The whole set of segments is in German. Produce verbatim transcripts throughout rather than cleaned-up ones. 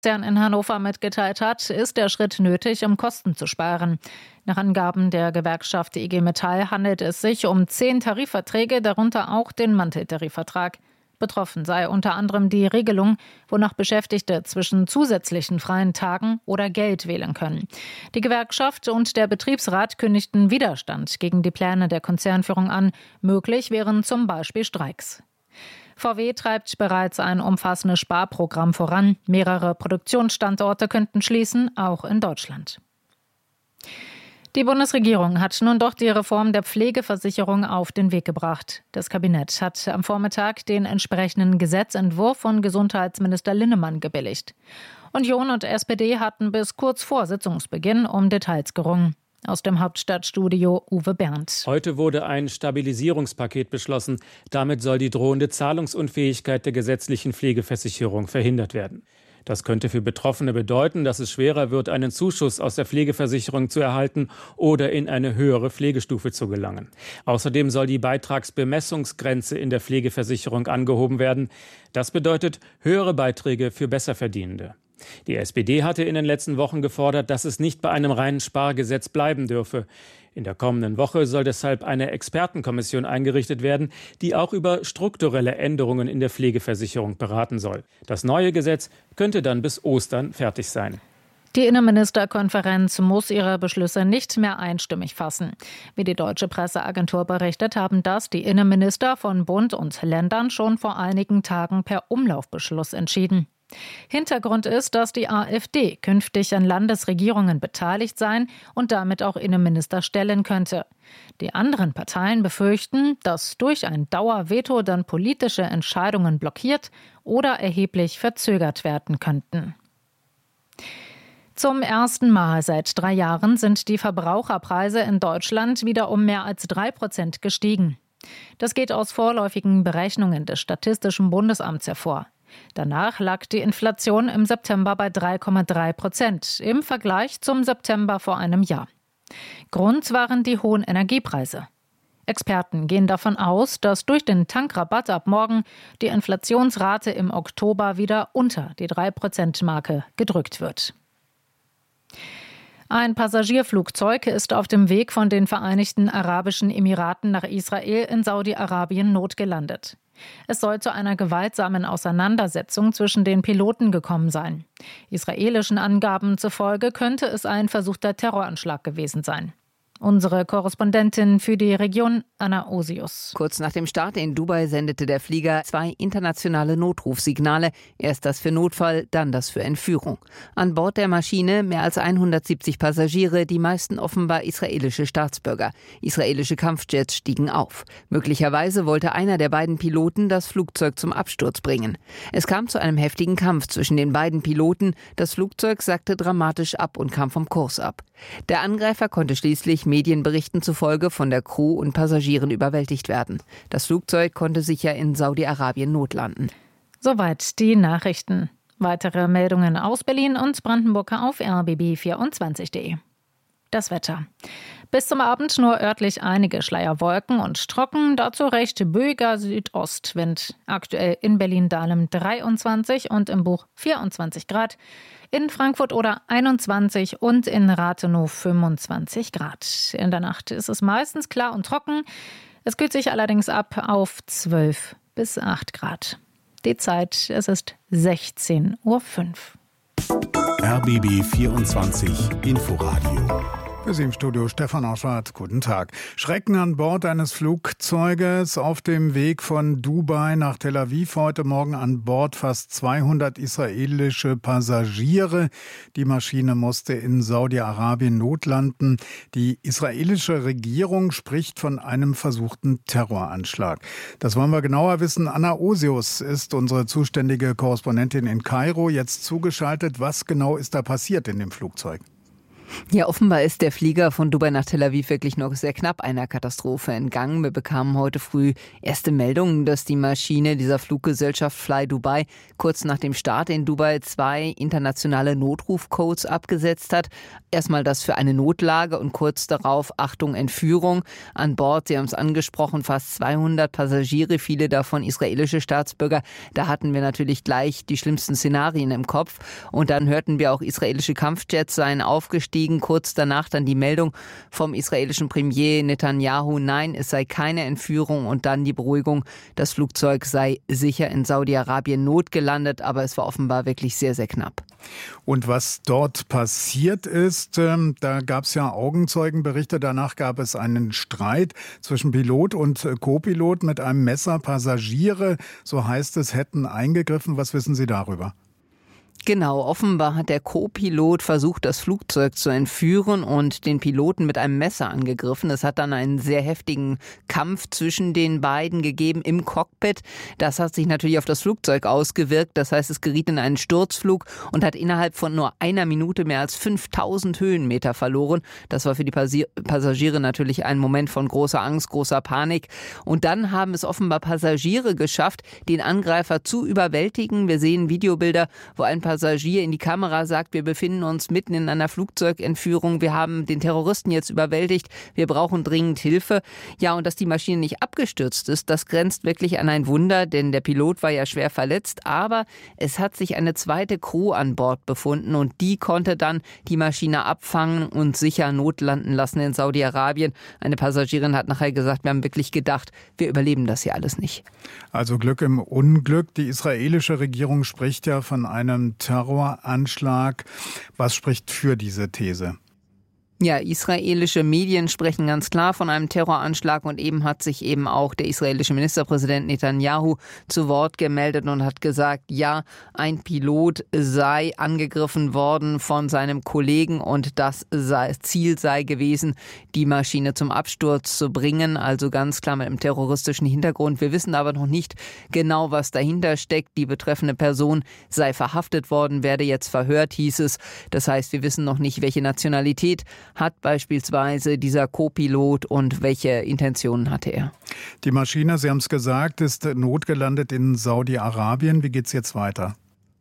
Konzern in Hannover mitgeteilt hat, ist der Schritt nötig, um Kosten zu sparen. Nach Angaben der Gewerkschaft I G Metall handelt es sich um zehn Tarifverträge, darunter auch den Manteltarifvertrag. Betroffen sei unter anderem die Regelung, wonach Beschäftigte zwischen zusätzlichen freien Tagen oder Geld wählen können. Die Gewerkschaft und der Betriebsrat kündigten Widerstand gegen die Pläne der Konzernführung an. Möglich wären zum Beispiel Streiks. V W treibt bereits ein umfassendes Sparprogramm voran. Mehrere Produktionsstandorte könnten schließen, auch in Deutschland. Die Bundesregierung hat nun doch die Reform der Pflegeversicherung auf den Weg gebracht. Das Kabinett hat am Vormittag den entsprechenden Gesetzentwurf von Gesundheitsminister Linnemann gebilligt. Union und S P D hatten bis kurz vor Sitzungsbeginn um Details gerungen. Aus dem Hauptstadtstudio Uwe Berndt. Heute wurde ein Stabilisierungspaket beschlossen. Damit soll die drohende Zahlungsunfähigkeit der gesetzlichen Pflegeversicherung verhindert werden. Das könnte für Betroffene bedeuten, dass es schwerer wird, einen Zuschuss aus der Pflegeversicherung zu erhalten oder in eine höhere Pflegestufe zu gelangen. Außerdem soll die Beitragsbemessungsgrenze in der Pflegeversicherung angehoben werden. Das bedeutet höhere Beiträge für Besserverdienende. Die S P D hatte in den letzten Wochen gefordert, dass es nicht bei einem reinen Spargesetz bleiben dürfe. In der kommenden Woche soll deshalb eine Expertenkommission eingerichtet werden, die auch über strukturelle Änderungen in der Pflegeversicherung beraten soll. Das neue Gesetz könnte dann bis Ostern fertig sein. Die Innenministerkonferenz muss ihre Beschlüsse nicht mehr einstimmig fassen. Wie die deutsche Presseagentur berichtet, haben das die Innenminister von Bund und Ländern schon vor einigen Tagen per Umlaufbeschluss entschieden. Hintergrund ist, dass die AfD künftig an Landesregierungen beteiligt sein und damit auch Innenminister stellen könnte. Die anderen Parteien befürchten, dass durch ein Dauerveto dann politische Entscheidungen blockiert oder erheblich verzögert werden könnten. Zum ersten Mal seit drei Jahren sind die Verbraucherpreise in Deutschland wieder um mehr als drei Prozent gestiegen. Das geht aus vorläufigen Berechnungen des Statistischen Bundesamts hervor. Danach lag die Inflation im September bei drei Komma drei Prozent im Vergleich zum September vor einem Jahr. Grund waren die hohen Energiepreise. Experten gehen davon aus, dass durch den Tankrabatt ab morgen die Inflationsrate im Oktober wieder unter die drei Prozent Marke gedrückt wird. Ein Passagierflugzeug ist auf dem Weg von den Vereinigten Arabischen Emiraten nach Israel in Saudi-Arabien notgelandet. Es soll zu einer gewaltsamen Auseinandersetzung zwischen den Piloten gekommen sein. Israelischen Angaben zufolge könnte es ein versuchter Terroranschlag gewesen sein. Unsere Korrespondentin für die Region, Anna Osius. Kurz nach dem Start in Dubai sendete der Flieger zwei internationale Notrufsignale. Erst das für Notfall, dann das für Entführung. An Bord der Maschine mehr als hundertsiebzig Passagiere, die meisten offenbar israelische Staatsbürger. Israelische Kampfjets stiegen auf. Möglicherweise wollte einer der beiden Piloten das Flugzeug zum Absturz bringen. Es kam zu einem heftigen Kampf zwischen den beiden Piloten. Das Flugzeug sackte dramatisch ab und kam vom Kurs ab. Der Angreifer konnte schließlich Medienberichten zufolge von der Crew und Passagieren überwältigt werden. Das Flugzeug konnte sicher in Saudi-Arabien notlanden. Soweit die Nachrichten. Weitere Meldungen aus Berlin und Brandenburg auf r b b vierundzwanzig punkt de. Das Wetter. Bis zum Abend nur örtlich einige Schleierwolken und trocken, dazu recht böiger Südostwind. Aktuell in Berlin-Dahlem dreiundzwanzig und im Buch vierundzwanzig Grad. In Frankfurt oder einundzwanzig und in Rathenow fünfundzwanzig Grad. In der Nacht ist es meistens klar und trocken. Es kühlt sich allerdings ab auf zwölf bis acht Grad. Die Zeit, es ist sechzehn Uhr fünf. R B B vierundzwanzig Inforadio. Für Sie im Studio Stefan Auschwart. Guten Tag. Schrecken an Bord eines Flugzeuges auf dem Weg von Dubai nach Tel Aviv. Heute Morgen an Bord fast zweihundert israelische Passagiere. Die Maschine musste in Saudi-Arabien notlanden. Die israelische Regierung spricht von einem versuchten Terroranschlag. Das wollen wir genauer wissen. Anna Osius ist unsere zuständige Korrespondentin in Kairo, jetzt zugeschaltet. Was genau ist da passiert in dem Flugzeug? Ja, offenbar ist der Flieger von Dubai nach Tel Aviv wirklich noch sehr knapp einer Katastrophe entgangen. Wir bekamen heute früh erste Meldungen, dass die Maschine dieser Fluggesellschaft Fly Dubai kurz nach dem Start in Dubai zwei internationale Notrufcodes abgesetzt hat. Erstmal das für eine Notlage und kurz darauf Achtung Entführung. An Bord, Sie haben es angesprochen, fast zweihundert Passagiere, viele davon israelische Staatsbürger. Da hatten wir natürlich gleich die schlimmsten Szenarien im Kopf. Und dann hörten wir auch, israelische Kampfjets seien aufgestiegen. Kurz danach dann die Meldung vom israelischen Premier Netanyahu, nein, es sei keine Entführung, und dann die Beruhigung, das Flugzeug sei sicher in Saudi-Arabien notgelandet, aber es war offenbar wirklich sehr, sehr knapp. Und was dort passiert ist, ähm, da gab es ja Augenzeugenberichte, danach gab es einen Streit zwischen Pilot und Co-Pilot mit einem Messer. Passagiere, so heißt es, hätten eingegriffen. Was wissen Sie darüber? Genau, offenbar hat der Co-Pilot versucht, das Flugzeug zu entführen und den Piloten mit einem Messer angegriffen. Es hat dann einen sehr heftigen Kampf zwischen den beiden gegeben im Cockpit. Das hat sich natürlich auf das Flugzeug ausgewirkt. Das heißt, es geriet in einen Sturzflug und hat innerhalb von nur einer Minute mehr als fünftausend Höhenmeter verloren. Das war für die Passagiere natürlich ein Moment von großer Angst, großer Panik. Und dann haben es offenbar Passagiere geschafft, den Angreifer zu überwältigen. Wir sehen Videobilder, wo ein Passagier in die Kamera sagt, wir befinden uns mitten in einer Flugzeugentführung, wir haben den Terroristen jetzt überwältigt, wir brauchen dringend Hilfe. Ja, und dass die Maschine nicht abgestürzt ist, das grenzt wirklich an ein Wunder, denn der Pilot war ja schwer verletzt, aber es hat sich eine zweite Crew an Bord befunden und die konnte dann die Maschine abfangen und sicher notlanden lassen in Saudi-Arabien. Eine Passagierin hat nachher gesagt, wir haben wirklich gedacht, wir überleben das hier alles nicht. Also Glück im Unglück. Die israelische Regierung spricht ja von einem Terroranschlag. Was spricht für diese These? Ja, israelische Medien sprechen ganz klar von einem Terroranschlag und eben hat sich eben auch der israelische Ministerpräsident Netanyahu zu Wort gemeldet und hat gesagt, ja, ein Pilot sei angegriffen worden von seinem Kollegen und das sei, Ziel sei gewesen, die Maschine zum Absturz zu bringen, also ganz klar mit einem terroristischen Hintergrund. Wir wissen aber noch nicht genau, was dahinter steckt. Die betreffende Person sei verhaftet worden, werde jetzt verhört, hieß es. Das heißt, wir wissen noch nicht, welche Nationalität hat beispielsweise dieser Co-Pilot und welche Intentionen hatte er? Die Maschine, Sie haben es gesagt, ist notgelandet in Saudi-Arabien. Wie geht es jetzt weiter?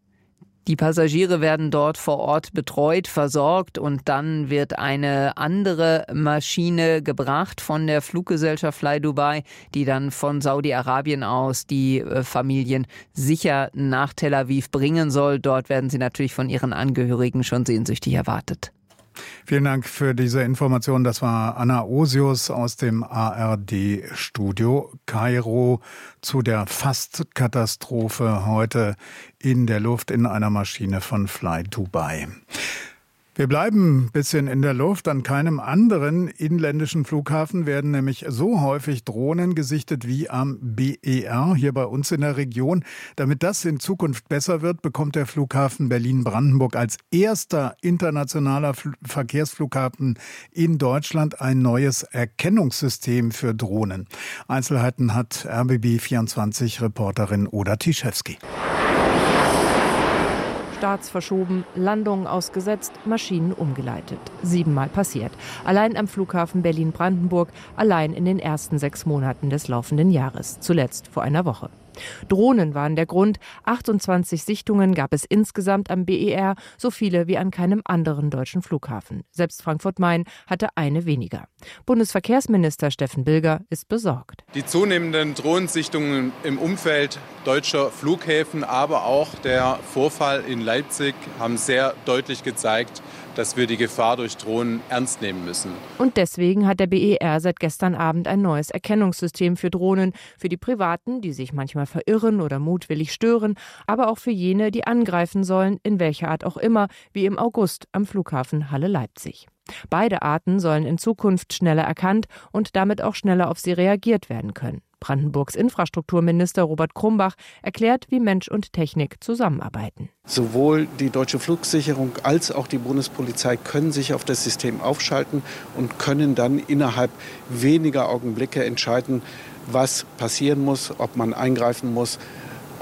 Die Passagiere werden dort vor Ort betreut, versorgt und dann wird eine andere Maschine gebracht von der Fluggesellschaft Fly Dubai, die dann von Saudi-Arabien aus die Familien sicher nach Tel Aviv bringen soll. Dort werden sie natürlich von ihren Angehörigen schon sehnsüchtig erwartet. Vielen Dank für diese Information. Das war Anna Osius aus dem A R D-Studio Kairo zu der Fast-Katastrophe heute in der Luft in einer Maschine von Fly Dubai. Wir bleiben ein bisschen in der Luft. An keinem anderen inländischen Flughafen werden nämlich so häufig Drohnen gesichtet wie am B E R hier bei uns in der Region. Damit das in Zukunft besser wird, bekommt der Flughafen Berlin-Brandenburg als erster internationaler Verkehrsflughafen in Deutschland ein neues Erkennungssystem für Drohnen. Einzelheiten hat R B B vierundzwanzig-Reporterin Oda Tischewski. Starts verschoben, Landungen ausgesetzt, Maschinen umgeleitet. Siebenmal passiert. Allein am Flughafen Berlin-Brandenburg, allein in den ersten sechs Monaten des laufenden Jahres. Zuletzt vor einer Woche. Drohnen waren der Grund. achtundzwanzig Sichtungen gab es insgesamt am B E R, so viele wie an keinem anderen deutschen Flughafen. Selbst Frankfurt-Main hatte eine weniger. Bundesverkehrsminister Steffen Bilger ist besorgt. Die zunehmenden Drohnensichtungen im Umfeld deutscher Flughäfen, aber auch der Vorfall in Leipzig haben sehr deutlich gezeigt, dass wir die Gefahr durch Drohnen ernst nehmen müssen. Und deswegen hat der B E R seit gestern Abend ein neues Erkennungssystem für Drohnen. Für die Privaten, die sich manchmal verirren oder mutwillig stören, aber auch für jene, die angreifen sollen, in welcher Art auch immer, wie im August am Flughafen Halle-Leipzig. Beide Arten sollen in Zukunft schneller erkannt und damit auch schneller auf sie reagiert werden können. Brandenburgs Infrastrukturminister Robert Krumbach erklärt, wie Mensch und Technik zusammenarbeiten. Sowohl die Deutsche Flugsicherung als auch die Bundespolizei können sich auf das System aufschalten und können dann innerhalb weniger Augenblicke entscheiden, was passieren muss, ob man eingreifen muss, ob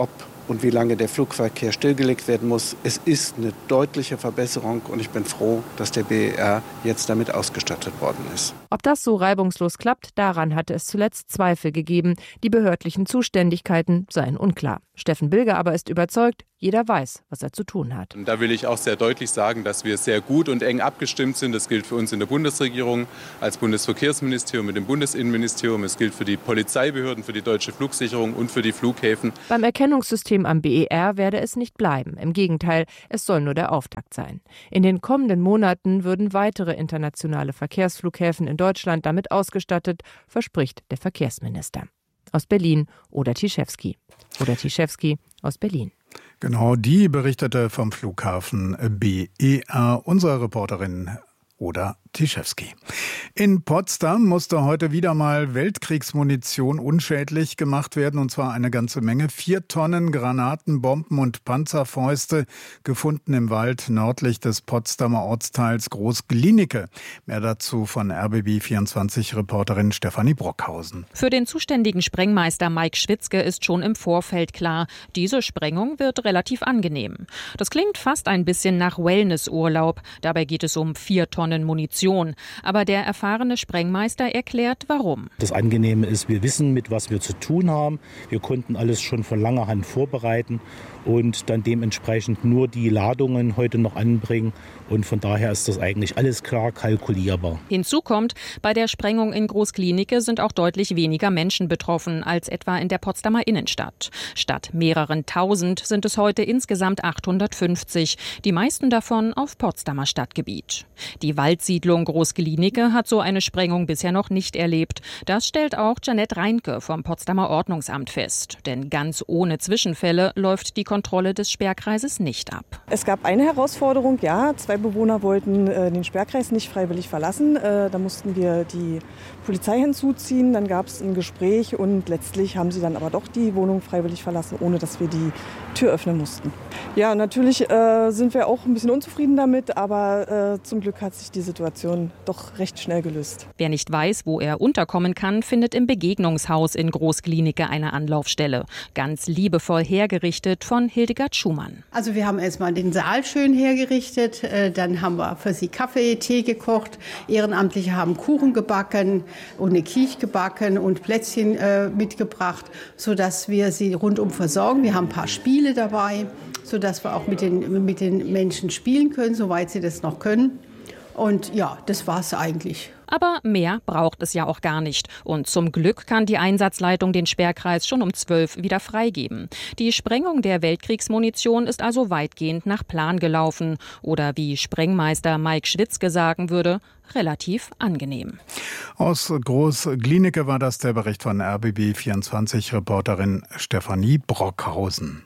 und wie lange der Flugverkehr stillgelegt werden muss. Es ist eine deutliche Verbesserung und ich bin froh, dass der B E R jetzt damit ausgestattet worden ist. Ob das so reibungslos klappt, daran hatte es zuletzt Zweifel gegeben. Die behördlichen Zuständigkeiten seien unklar. Steffen Bilger aber ist überzeugt, jeder weiß, was er zu tun hat. Da will ich auch sehr deutlich sagen, dass wir sehr gut und eng abgestimmt sind. Das gilt für uns in der Bundesregierung als Bundesverkehrsministerium mit dem Bundesinnenministerium. Es gilt für die Polizeibehörden, für die deutsche Flugsicherung und für die Flughäfen. Beim Erkennungssystem am B E R werde es nicht bleiben. Im Gegenteil, es soll nur der Auftakt sein. In den kommenden Monaten würden weitere internationale Verkehrsflughäfen in Deutschland damit ausgestattet, verspricht der Verkehrsminister. Aus Berlin, Oda Tiszewski. Oda Tiszewski aus Berlin. Genau, die berichtete vom Flughafen B E R, unsere Reporterin Oda Tiszewski. In Potsdam musste heute wieder mal Weltkriegsmunition unschädlich gemacht werden, und zwar eine ganze Menge. Vier Tonnen Granaten, Bomben und Panzerfäuste gefunden im Wald nördlich des Potsdamer Ortsteils Groß-Glienicke. Mehr dazu von R B B vierundzwanzig-Reporterin Stefanie Brockhausen. Für den zuständigen Sprengmeister Mike Schwitzke ist schon im Vorfeld klar, diese Sprengung wird relativ angenehm. Das klingt fast ein bisschen nach Wellnessurlaub. Dabei geht es um vier Tonnen Munition. Aber der erfahrene Sprengmeister erklärt, warum. Das Angenehme ist, wir wissen, mit was wir zu tun haben. Wir konnten alles schon von langer Hand vorbereiten und dann dementsprechend nur die Ladungen heute noch anbringen. Und von daher ist das eigentlich alles klar kalkulierbar. Hinzu kommt, bei der Sprengung in Groß-Glienicke sind auch deutlich weniger Menschen betroffen als etwa in der Potsdamer Innenstadt. Statt mehreren tausend sind es heute insgesamt achthundertfünfzig, die meisten davon auf Potsdamer Stadtgebiet. Die Waldsiedlung Groß-Glienicke hat so eine Sprengung bisher noch nicht erlebt. Das stellt auch Janette Reinke vom Potsdamer Ordnungsamt fest. Denn ganz ohne Zwischenfälle läuft die Kontrolle des Sperrkreises nicht ab. Es gab eine Herausforderung, ja, zwei Bewohner wollten äh, den Sperrkreis nicht freiwillig verlassen. Äh, da mussten wir die Polizei hinzuziehen, dann gab es ein Gespräch und letztlich haben sie dann aber doch die Wohnung freiwillig verlassen, ohne dass wir die Tür öffnen mussten. Ja, natürlich äh, sind wir auch ein bisschen unzufrieden damit, aber äh, zum Glück hat sich die Situation doch recht schnell gelöst. Wer nicht weiß, wo er unterkommen kann, findet im Begegnungshaus in Groß-Glienicke eine Anlaufstelle. Ganz liebevoll hergerichtet von Hildegard Schumann. Also wir haben erstmal den Saal schön hergerichtet, dann haben wir für sie Kaffee, Tee gekocht. Ehrenamtliche haben Kuchen gebacken und eine Quiche gebacken und Plätzchen äh, mitgebracht, sodass wir sie rundum versorgen. Wir haben ein paar Spiele dabei, sodass wir auch mit den, mit den Menschen spielen können, soweit sie das noch können. Und ja, das war's eigentlich. Aber mehr braucht es ja auch gar nicht. Und zum Glück kann die Einsatzleitung den Sperrkreis schon um zwölf wieder freigeben. Die Sprengung der Weltkriegsmunition ist also weitgehend nach Plan gelaufen. Oder wie Sprengmeister Mike Schwitzke sagen würde, relativ angenehm. Aus Groß-Glienicke war das der Bericht von R B B vierundzwanzig-Reporterin Stefanie Brockhausen.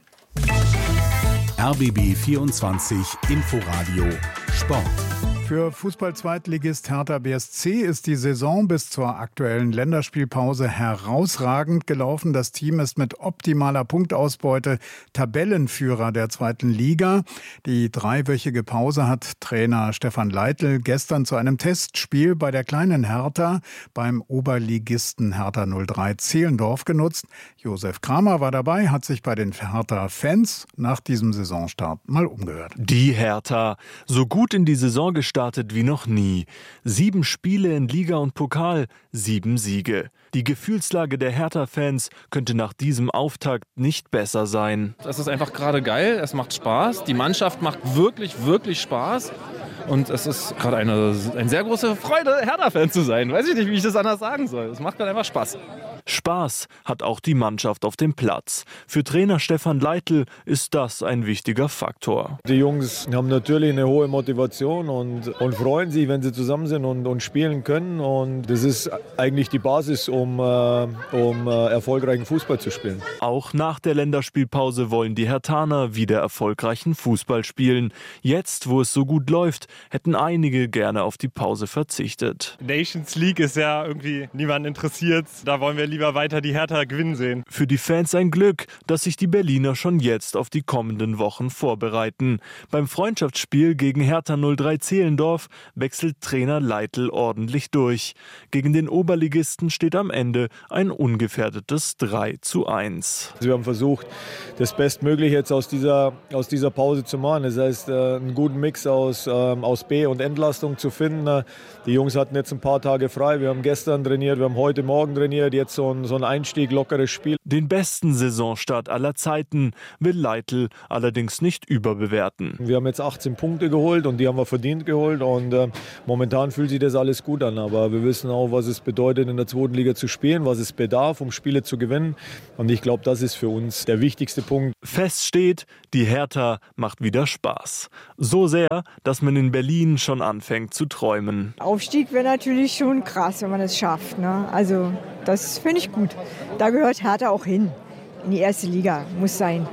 R B B vierundzwanzig Inforadio Sport. Für Fußball-Zweitligist Hertha B S C ist die Saison bis zur aktuellen Länderspielpause herausragend gelaufen. Das Team ist mit optimaler Punktausbeute Tabellenführer der zweiten Liga. Die dreiwöchige Pause hat Trainer Stefan Leitl gestern zu einem Testspiel bei der kleinen Hertha beim Oberligisten Hertha null drei Zehlendorf genutzt. Josef Kramer war dabei, hat sich bei den Hertha-Fans nach diesem Saisonstart mal umgehört. Die Hertha, so gut in die Saison gestartet wie noch nie. Sieben Spiele in Liga und Pokal, sieben Siege. Die Gefühlslage der Hertha-Fans könnte nach diesem Auftakt nicht besser sein. Das ist einfach gerade geil, es macht Spaß. Die Mannschaft macht wirklich, wirklich Spaß. Und es ist gerade eine, eine sehr große Freude, Hertha-Fan zu sein. Weiß ich nicht, wie ich das anders sagen soll. Es macht gerade einfach Spaß. Spaß hat auch die Mannschaft auf dem Platz. Für Trainer Stefan Leitl ist das ein wichtiger Faktor. Die Jungs haben natürlich eine hohe Motivation und, und freuen sich, wenn sie zusammen sind und, und spielen können. Und das ist eigentlich die Basis, um, äh, um äh, erfolgreichen Fußball zu spielen. Auch nach der Länderspielpause wollen die Herthaner wieder erfolgreichen Fußball spielen. Jetzt, wo es so gut läuft, hätten einige gerne auf die Pause verzichtet. Nations League ist ja irgendwie niemand interessiert. Da wollen wir lieber weiter die Hertha gewinnen sehen. Für die Fans ein Glück, dass sich die Berliner schon jetzt auf die kommenden Wochen vorbereiten. Beim Freundschaftsspiel gegen Hertha null drei Zehlendorf wechselt Trainer Leitl ordentlich durch. Gegen den Oberligisten steht am Ende ein ungefährdetes drei zu eins. Wir haben versucht, das Bestmögliche jetzt aus dieser, aus dieser Pause zu machen. Das heißt, einen guten Mix aus, aus B- und Entlastung zu finden. Die Jungs hatten jetzt ein paar Tage frei. Wir haben gestern trainiert, wir haben heute Morgen trainiert. Jetzt so ein, so ein Einstieg, lockeres Spiel. Den besten Saisonstart aller Zeiten will Leitl allerdings nicht überbewerten. Wir haben jetzt achtzehn Punkte geholt und die haben wir verdient geholt. Und äh, momentan fühlt sich das alles gut an. Aber wir wissen auch, was es bedeutet, in der zweiten Liga zu spielen, was es bedarf, um Spiele zu gewinnen. Und ich glaube, das ist für uns der wichtigste Punkt. Fest steht, die Hertha macht wieder Spaß. So sehr, dass man in Berlin schon anfängt zu träumen. Aufstieg wäre natürlich schon krass, wenn man es schafft. Ne? Also das finde ich gut. Da gehört Hertha auch hin. In die erste Liga, muss sein.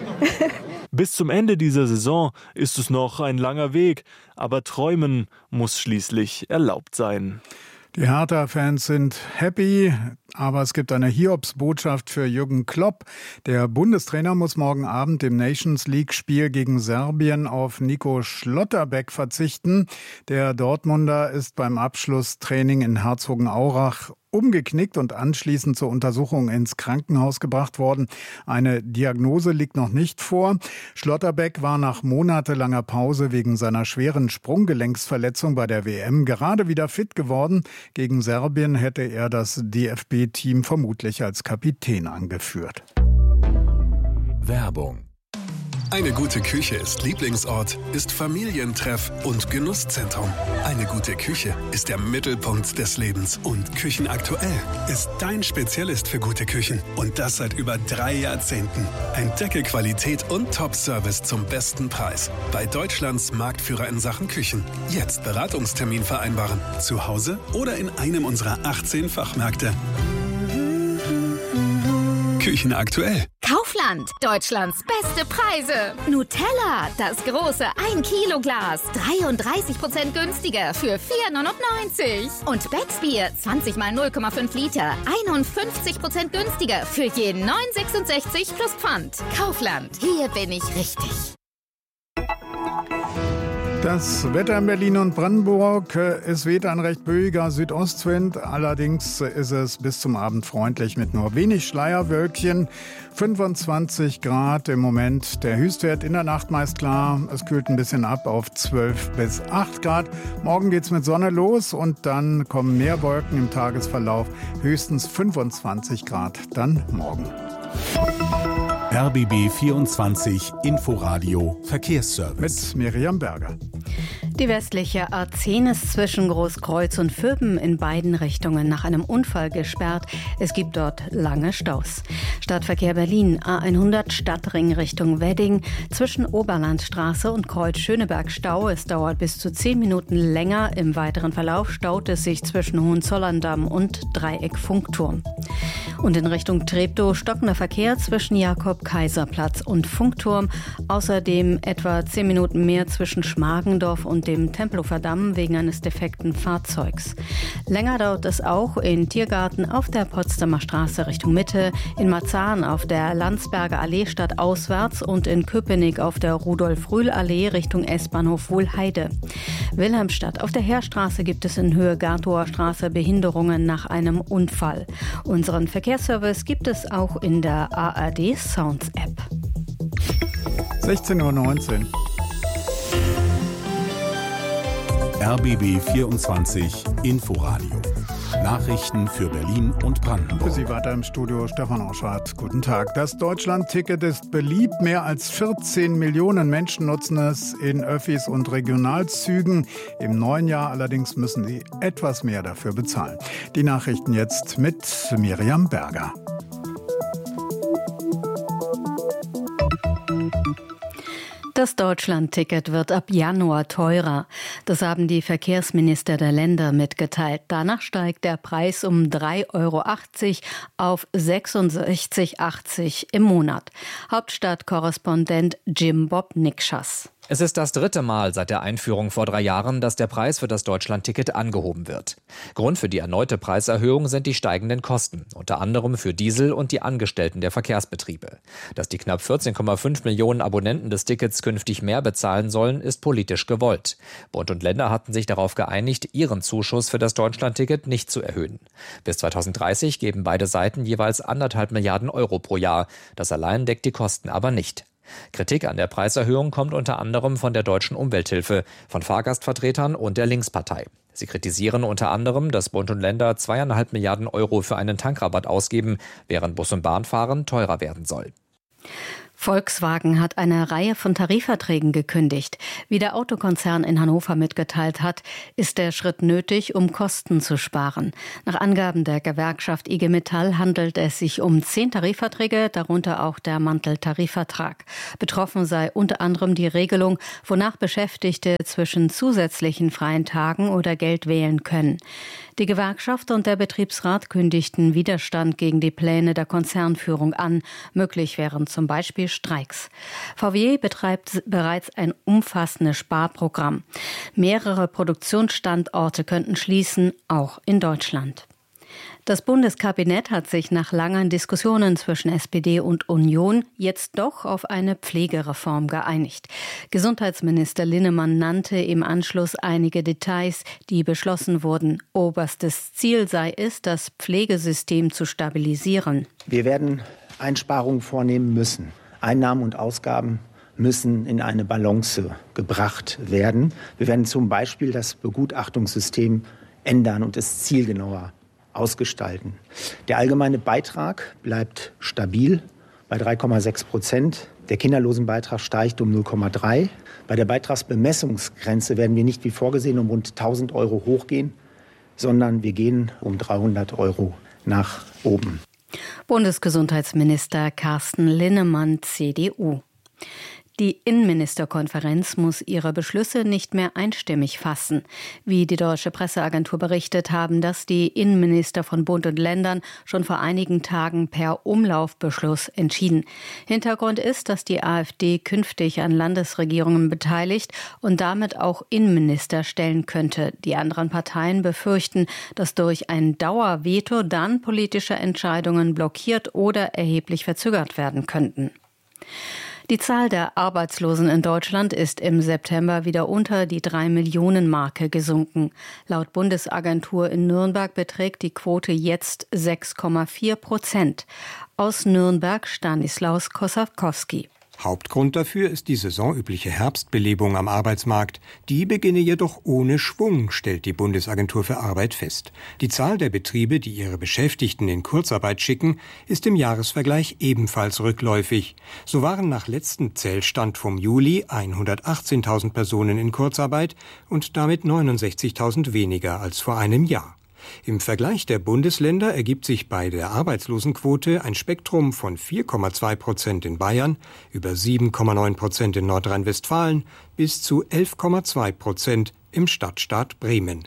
Bis zum Ende dieser Saison ist es noch ein langer Weg. Aber träumen muss schließlich erlaubt sein. Die Hertha-Fans sind happy, aber es gibt eine Hiobsbotschaft für Jürgen Klopp. Der Bundestrainer muss morgen Abend im Nations-League-Spiel gegen Serbien auf Nico Schlotterbeck verzichten. Der Dortmunder ist beim Abschlusstraining in Herzogenaurach umgeknickt und anschließend zur Untersuchung ins Krankenhaus gebracht worden. Eine Diagnose liegt noch nicht vor. Schlotterbeck war nach monatelanger Pause wegen seiner schweren Sprunggelenksverletzung bei der W M gerade wieder fit geworden. Gegen Serbien hätte er das D F B-Team vermutlich als Kapitän angeführt. Werbung. Eine gute Küche ist Lieblingsort, ist Familientreff und Genusszentrum. Eine gute Küche ist der Mittelpunkt des Lebens. Und Küchenaktuell ist dein Spezialist für gute Küchen. Und das seit über drei Jahrzehnten. Entdecke Qualität und Top-Service zum besten Preis. Bei Deutschlands Marktführer in Sachen Küchen. Jetzt Beratungstermin vereinbaren. Zu Hause oder in einem unserer achtzehn Fachmärkte. Küchenaktuell. Kaufland, Deutschlands beste Preise. Nutella, das große ein Kilo Glas, dreiunddreißig Prozent günstiger für vier neunundneunzig. Und Becksbier, zwanzig mal null Komma fünf Liter, einundfünfzig Prozent günstiger für je neun sechsundsechzig plus Pfand. Kaufland, hier bin ich richtig. Das Wetter in Berlin und Brandenburg, es weht ein recht böiger Südostwind, allerdings ist es bis zum Abend freundlich mit nur wenig Schleierwölkchen. fünfundzwanzig Grad im Moment, der Höchstwert in der Nacht meist klar, es kühlt ein bisschen ab auf zwölf bis acht Grad. Morgen geht's mit Sonne los und dann kommen mehr Wolken im Tagesverlauf, höchstens fünfundzwanzig Grad dann morgen. R B B vierundzwanzig Inforadio Verkehrsservice. Mit Miriam Berger. Die westliche A zehn ist zwischen Großkreuz und Vöben in beiden Richtungen nach einem Unfall gesperrt. Es gibt dort lange Staus. Stadtverkehr Berlin, A hundert Stadtring Richtung Wedding. Zwischen Oberlandstraße und Kreuz Schöneberg Stau. Es dauert bis zu zehn Minuten länger. Im weiteren Verlauf staut es sich zwischen Hohenzollern-Damm und Dreieck Funkturm. Und in Richtung Treptow stockender Verkehr zwischen Jakob-Kaiser-Platz und Funkturm. Außerdem etwa zehn Minuten mehr zwischen Schmargendorf und dem Tempelhofer Damm wegen eines defekten Fahrzeugs. Länger dauert es auch in Tiergarten auf der Potsdamer Straße Richtung Mitte, in Marzahn auf der Landsberger Allee stadtauswärts und in Köpenick auf der Rudolf-Rühl-Allee Richtung S-Bahnhof Wohlheide. Wilhelmstadt auf der Heerstraße gibt es in Höhe Gartower Straße Behinderungen nach einem Unfall. Unseren Verkehrsservice gibt es auch in der A R D Sounds App. sechzehn Uhr neunzehn. R B B vierundzwanzig Inforadio. Nachrichten für Berlin und Brandenburg. Für Sie weiter im Studio Stefan Auschardt. Guten Tag. Das Deutschland-Ticket ist beliebt. Mehr als vierzehn Millionen Menschen nutzen es in Öffis und Regionalzügen. Im neuen Jahr allerdings müssen sie etwas mehr dafür bezahlen. Die Nachrichten jetzt mit Miriam Berger. Das Deutschland-Ticket wird ab Januar teurer. Das haben die Verkehrsminister der Länder mitgeteilt. Danach steigt der Preis um drei Euro achtzig auf sechsundsechzig Euro achtzig im Monat. Hauptstadtkorrespondent Jim Bob Nikschas. Es ist das dritte Mal seit der Einführung vor drei Jahren, dass der Preis für das Deutschlandticket angehoben wird. Grund für die erneute Preiserhöhung sind die steigenden Kosten, unter anderem für Diesel und die Angestellten der Verkehrsbetriebe. Dass die knapp vierzehn Komma fünf Millionen Abonnenten des Tickets künftig mehr bezahlen sollen, ist politisch gewollt. Bund und Länder hatten sich darauf geeinigt, ihren Zuschuss für das Deutschlandticket nicht zu erhöhen. Bis zweitausenddreißig geben beide Seiten jeweils anderthalb Milliarden Euro pro Jahr. Das allein deckt die Kosten aber nicht. Kritik an der Preiserhöhung kommt unter anderem von der Deutschen Umwelthilfe, von Fahrgastvertretern und der Linkspartei. Sie kritisieren unter anderem, dass Bund und Länder zweieinhalb Milliarden Euro für einen Tankrabatt ausgeben, während Bus- und Bahnfahren teurer werden soll. Volkswagen hat eine Reihe von Tarifverträgen gekündigt. Wie der Autokonzern in Hannover mitgeteilt hat, ist der Schritt nötig, um Kosten zu sparen. Nach Angaben der Gewerkschaft I G Metall handelt es sich um zehn Tarifverträge, darunter auch der Manteltarifvertrag. Betroffen sei unter anderem die Regelung, wonach Beschäftigte zwischen zusätzlichen freien Tagen oder Geld wählen können. Die Gewerkschaft und der Betriebsrat kündigten Widerstand gegen die Pläne der Konzernführung an. Möglich wären zum Beispiel Streiks. V W betreibt bereits ein umfassendes Sparprogramm. Mehrere Produktionsstandorte könnten schließen, auch in Deutschland. Das Bundeskabinett hat sich nach langen Diskussionen zwischen S P D und Union jetzt doch auf eine Pflegereform geeinigt. Gesundheitsminister Linnemann nannte im Anschluss einige Details, die beschlossen wurden. Oberstes Ziel sei es, das Pflegesystem zu stabilisieren. Wir werden Einsparungen vornehmen müssen. Einnahmen und Ausgaben müssen in eine Balance gebracht werden. Wir werden zum Beispiel das Begutachtungssystem ändern und es zielgenauer ausgestalten. Der allgemeine Beitrag bleibt stabil bei drei Komma sechs Prozent. Der Kinderlosenbeitrag steigt um null Komma drei. Bei der Beitragsbemessungsgrenze werden wir nicht wie vorgesehen um rund tausend Euro hochgehen, sondern wir gehen um dreihundert Euro nach oben. Bundesgesundheitsminister Carsten Linnemann, C D U. Die Innenministerkonferenz muss ihre Beschlüsse nicht mehr einstimmig fassen. Wie die deutsche Presseagentur berichtet, haben das die Innenminister von Bund und Ländern schon vor einigen Tagen per Umlaufbeschluss entschieden. Hintergrund ist, dass die AfD künftig an Landesregierungen beteiligt und damit auch Innenminister stellen könnte. Die anderen Parteien befürchten, dass durch ein Dauerveto dann politische Entscheidungen blockiert oder erheblich verzögert werden könnten. Die Zahl der Arbeitslosen in Deutschland ist im September wieder unter die drei Millionen Marke gesunken. Laut Bundesagentur in Nürnberg beträgt die Quote jetzt sechs Komma vier Prozent. Aus Nürnberg Stanislaus Kosakowski. Hauptgrund dafür ist die saisonübliche Herbstbelebung am Arbeitsmarkt. Die beginne jedoch ohne Schwung, stellt die Bundesagentur für Arbeit fest. Die Zahl der Betriebe, die ihre Beschäftigten in Kurzarbeit schicken, ist im Jahresvergleich ebenfalls rückläufig. So waren nach letztem Zählstand vom Juli hundertachtzehntausend Personen in Kurzarbeit und damit neunundsechzigtausend weniger als vor einem Jahr. Im Vergleich der Bundesländer ergibt sich bei der Arbeitslosenquote ein Spektrum von vier Komma zwei Prozent in Bayern, über sieben Komma neun Prozent in Nordrhein-Westfalen bis zu elf Komma zwei Prozent im Stadtstaat Bremen.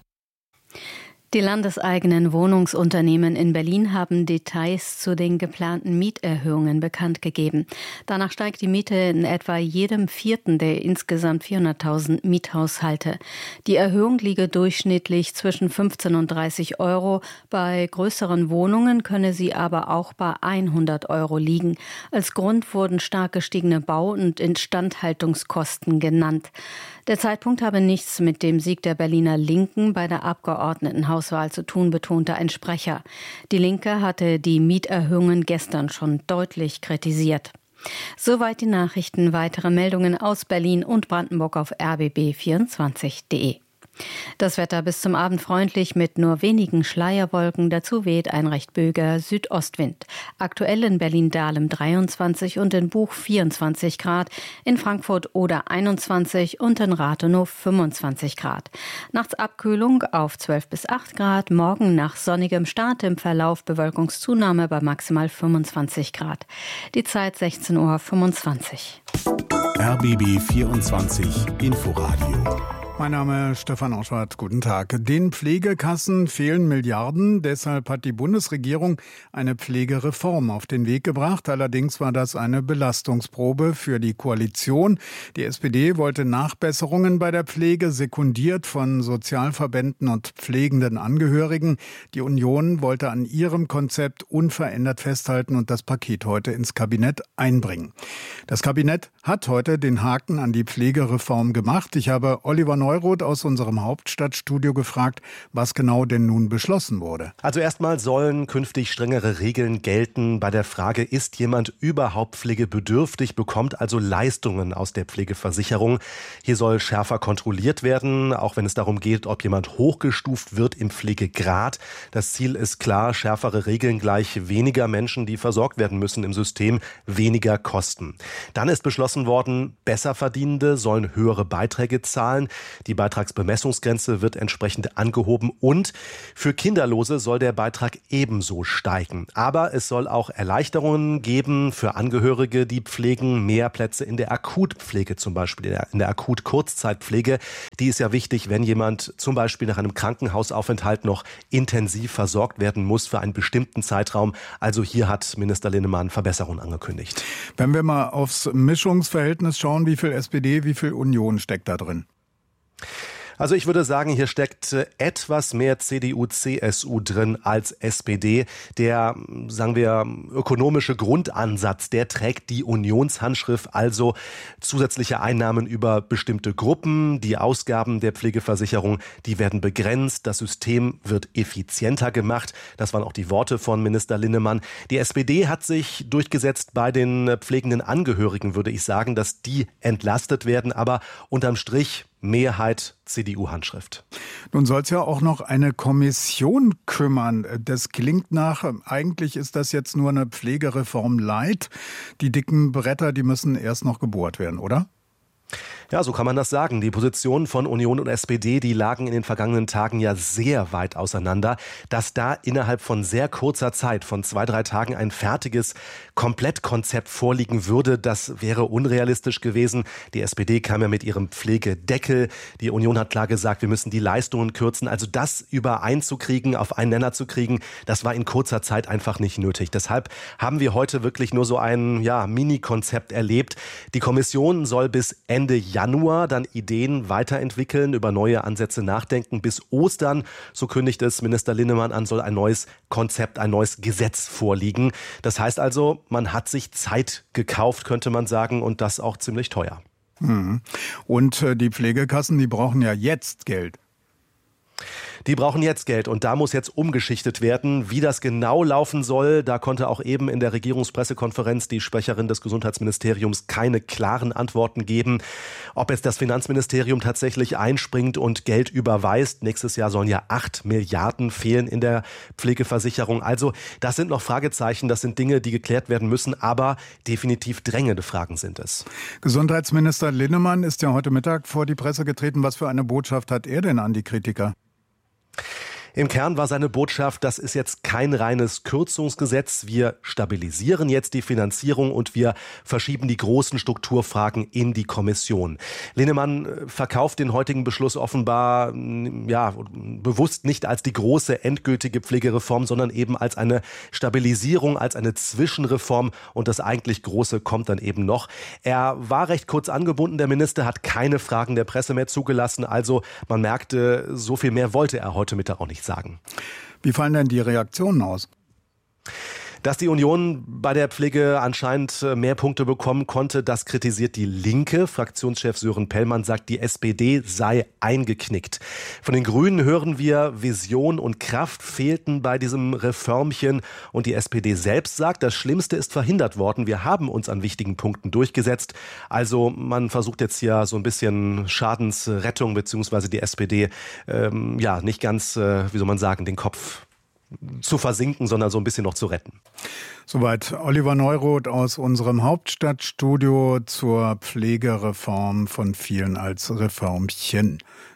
Die landeseigenen Wohnungsunternehmen in Berlin haben Details zu den geplanten Mieterhöhungen bekannt gegeben. Danach steigt die Miete in etwa jedem vierten der insgesamt vierhunderttausend Miethaushalte. Die Erhöhung liege durchschnittlich zwischen fünfzehn und dreißig Euro. Bei größeren Wohnungen könne sie aber auch bei hundert Euro liegen. Als Grund wurden stark gestiegene Bau- und Instandhaltungskosten genannt. Der Zeitpunkt habe nichts mit dem Sieg der Berliner Linken bei der Abgeordnetenhauswahl zu tun, betonte ein Sprecher. Die Linke hatte die Mieterhöhungen gestern schon deutlich kritisiert. Soweit die Nachrichten. Weitere Meldungen aus Berlin und Brandenburg auf r b b vierundzwanzig punkt de. Das Wetter bis zum Abend freundlich mit nur wenigen Schleierwolken. Dazu weht ein recht böiger Südostwind. Aktuell in Berlin-Dahlem dreiundzwanzig und in Buch vierundzwanzig Grad, in Frankfurt oder einundzwanzig und in Rathenow fünfundzwanzig Grad. Nachts Abkühlung auf zwölf bis acht Grad, morgen nach sonnigem Start im Verlauf Bewölkungszunahme bei maximal fünfundzwanzig Grad. Die Zeit sechzehn Uhr fünfundzwanzig. R B B vierundzwanzig Inforadio Mein Name ist Stefan Auschwart. Guten Tag. Den Pflegekassen fehlen Milliarden. Deshalb hat die Bundesregierung eine Pflegereform auf den Weg gebracht. Allerdings war das eine Belastungsprobe für die Koalition. Die S P D wollte Nachbesserungen bei der Pflege, sekundiert von Sozialverbänden und pflegenden Angehörigen. Die Union wollte an ihrem Konzept unverändert festhalten und das Paket heute ins Kabinett einbringen. Das Kabinett hat heute den Haken an die Pflegereform gemacht. Ich habe Oliver Neuroth aus unserem Hauptstadtstudio gefragt, was genau denn nun beschlossen wurde. Also erstmal sollen künftig strengere Regeln gelten bei der Frage, ist jemand überhaupt pflegebedürftig, bekommt also Leistungen aus der Pflegeversicherung. Hier soll schärfer kontrolliert werden, auch wenn es darum geht, ob jemand hochgestuft wird im Pflegegrad. Das Ziel ist klar, schärfere Regeln gleich weniger Menschen, die versorgt werden müssen im System, weniger Kosten. Dann ist beschlossen worden, Besserverdienende sollen höhere Beiträge zahlen. Die Beitragsbemessungsgrenze wird entsprechend angehoben und für Kinderlose soll der Beitrag ebenso steigen. Aber es soll auch Erleichterungen geben für Angehörige, die pflegen, mehr Plätze in der Akutpflege zum Beispiel, in der Akut-Kurzzeitpflege. Die ist ja wichtig, wenn jemand zum Beispiel nach einem Krankenhausaufenthalt noch intensiv versorgt werden muss für einen bestimmten Zeitraum. Also hier hat Minister Linnemann Verbesserungen angekündigt. Wenn wir mal aufs Mischungsverhältnis schauen, wie viel S P D, wie viel Union steckt da drin? Also ich würde sagen, hier steckt etwas mehr C D U C S U drin als S P D. Der, sagen wir, ökonomische Grundansatz, der trägt die Unionshandschrift, also zusätzliche Einnahmen über bestimmte Gruppen. Die Ausgaben der Pflegeversicherung, die werden begrenzt. Das System wird effizienter gemacht. Das waren auch die Worte von Minister Linnemann. Die S P D hat sich durchgesetzt bei den pflegenden Angehörigen, würde ich sagen, dass die entlastet werden. Aber unterm Strich Mehrheit C D U-Handschrift. Nun soll es ja auch noch eine Kommission kümmern. Das klingt nach, eigentlich ist das jetzt nur eine Pflegereform light. Die dicken Bretter, die müssen erst noch gebohrt werden, oder? Ja, so kann man das sagen. Die Positionen von Union und S P D, die lagen in den vergangenen Tagen ja sehr weit auseinander. Dass da innerhalb von sehr kurzer Zeit, von zwei, drei Tagen, ein fertiges Komplettkonzept vorliegen würde, das wäre unrealistisch gewesen. Die S P D kam ja mit ihrem Pflegedeckel. Die Union hat klar gesagt, wir müssen die Leistungen kürzen. Also das übereinzukriegen, auf einen Nenner zu kriegen, das war in kurzer Zeit einfach nicht nötig. Deshalb haben wir heute wirklich nur so ein ja, Mini-Konzept erlebt. Die Kommission soll bis Ende Januar dann Ideen weiterentwickeln, über neue Ansätze nachdenken. Bis Ostern, so kündigt es Minister Linnemann an, soll ein neues Konzept, ein neues Gesetz vorliegen. Das heißt also, man hat sich Zeit gekauft, könnte man sagen, und das auch ziemlich teuer. Und die Pflegekassen, die brauchen ja jetzt Geld. Die brauchen jetzt Geld und da muss jetzt umgeschichtet werden. Wie das genau laufen soll, da konnte auch eben in der Regierungspressekonferenz die Sprecherin des Gesundheitsministeriums keine klaren Antworten geben. Ob jetzt das Finanzministerium tatsächlich einspringt und Geld überweist. Nächstes Jahr sollen ja acht Milliarden fehlen in der Pflegeversicherung. Also das sind noch Fragezeichen, das sind Dinge, die geklärt werden müssen, aber definitiv drängende Fragen sind es. Gesundheitsminister Linnemann ist ja heute Mittag vor die Presse getreten. Was für eine Botschaft hat er denn an die Kritiker? Im Kern war seine Botschaft, das ist jetzt kein reines Kürzungsgesetz. Wir stabilisieren jetzt die Finanzierung und wir verschieben die großen Strukturfragen in die Kommission. Linnemann verkauft den heutigen Beschluss offenbar ja, bewusst nicht als die große endgültige Pflegereform, sondern eben als eine Stabilisierung, als eine Zwischenreform. Und das eigentlich Große kommt dann eben noch. Er war recht kurz angebunden, der Minister, hat keine Fragen der Presse mehr zugelassen. Also man merkte, so viel mehr wollte er heute Mittag auch nicht sagen. Wie fallen denn die Reaktionen aus? Dass die Union bei der Pflege anscheinend mehr Punkte bekommen konnte, das kritisiert die Linke. Fraktionschef Sören Pellmann sagt, die S P D sei eingeknickt. Von den Grünen hören wir, Vision und Kraft fehlten bei diesem Reformchen. Und die S P D selbst sagt, das Schlimmste ist verhindert worden. Wir haben uns an wichtigen Punkten durchgesetzt. Also man versucht jetzt hier so ein bisschen Schadensrettung, beziehungsweise die S P D, ähm, ja, nicht ganz, äh, wie soll man sagen, den Kopf zu versinken, sondern so ein bisschen noch zu retten. Soweit Oliver Neuroth aus unserem Hauptstadtstudio zur Pflegereform, von vielen als Reformchen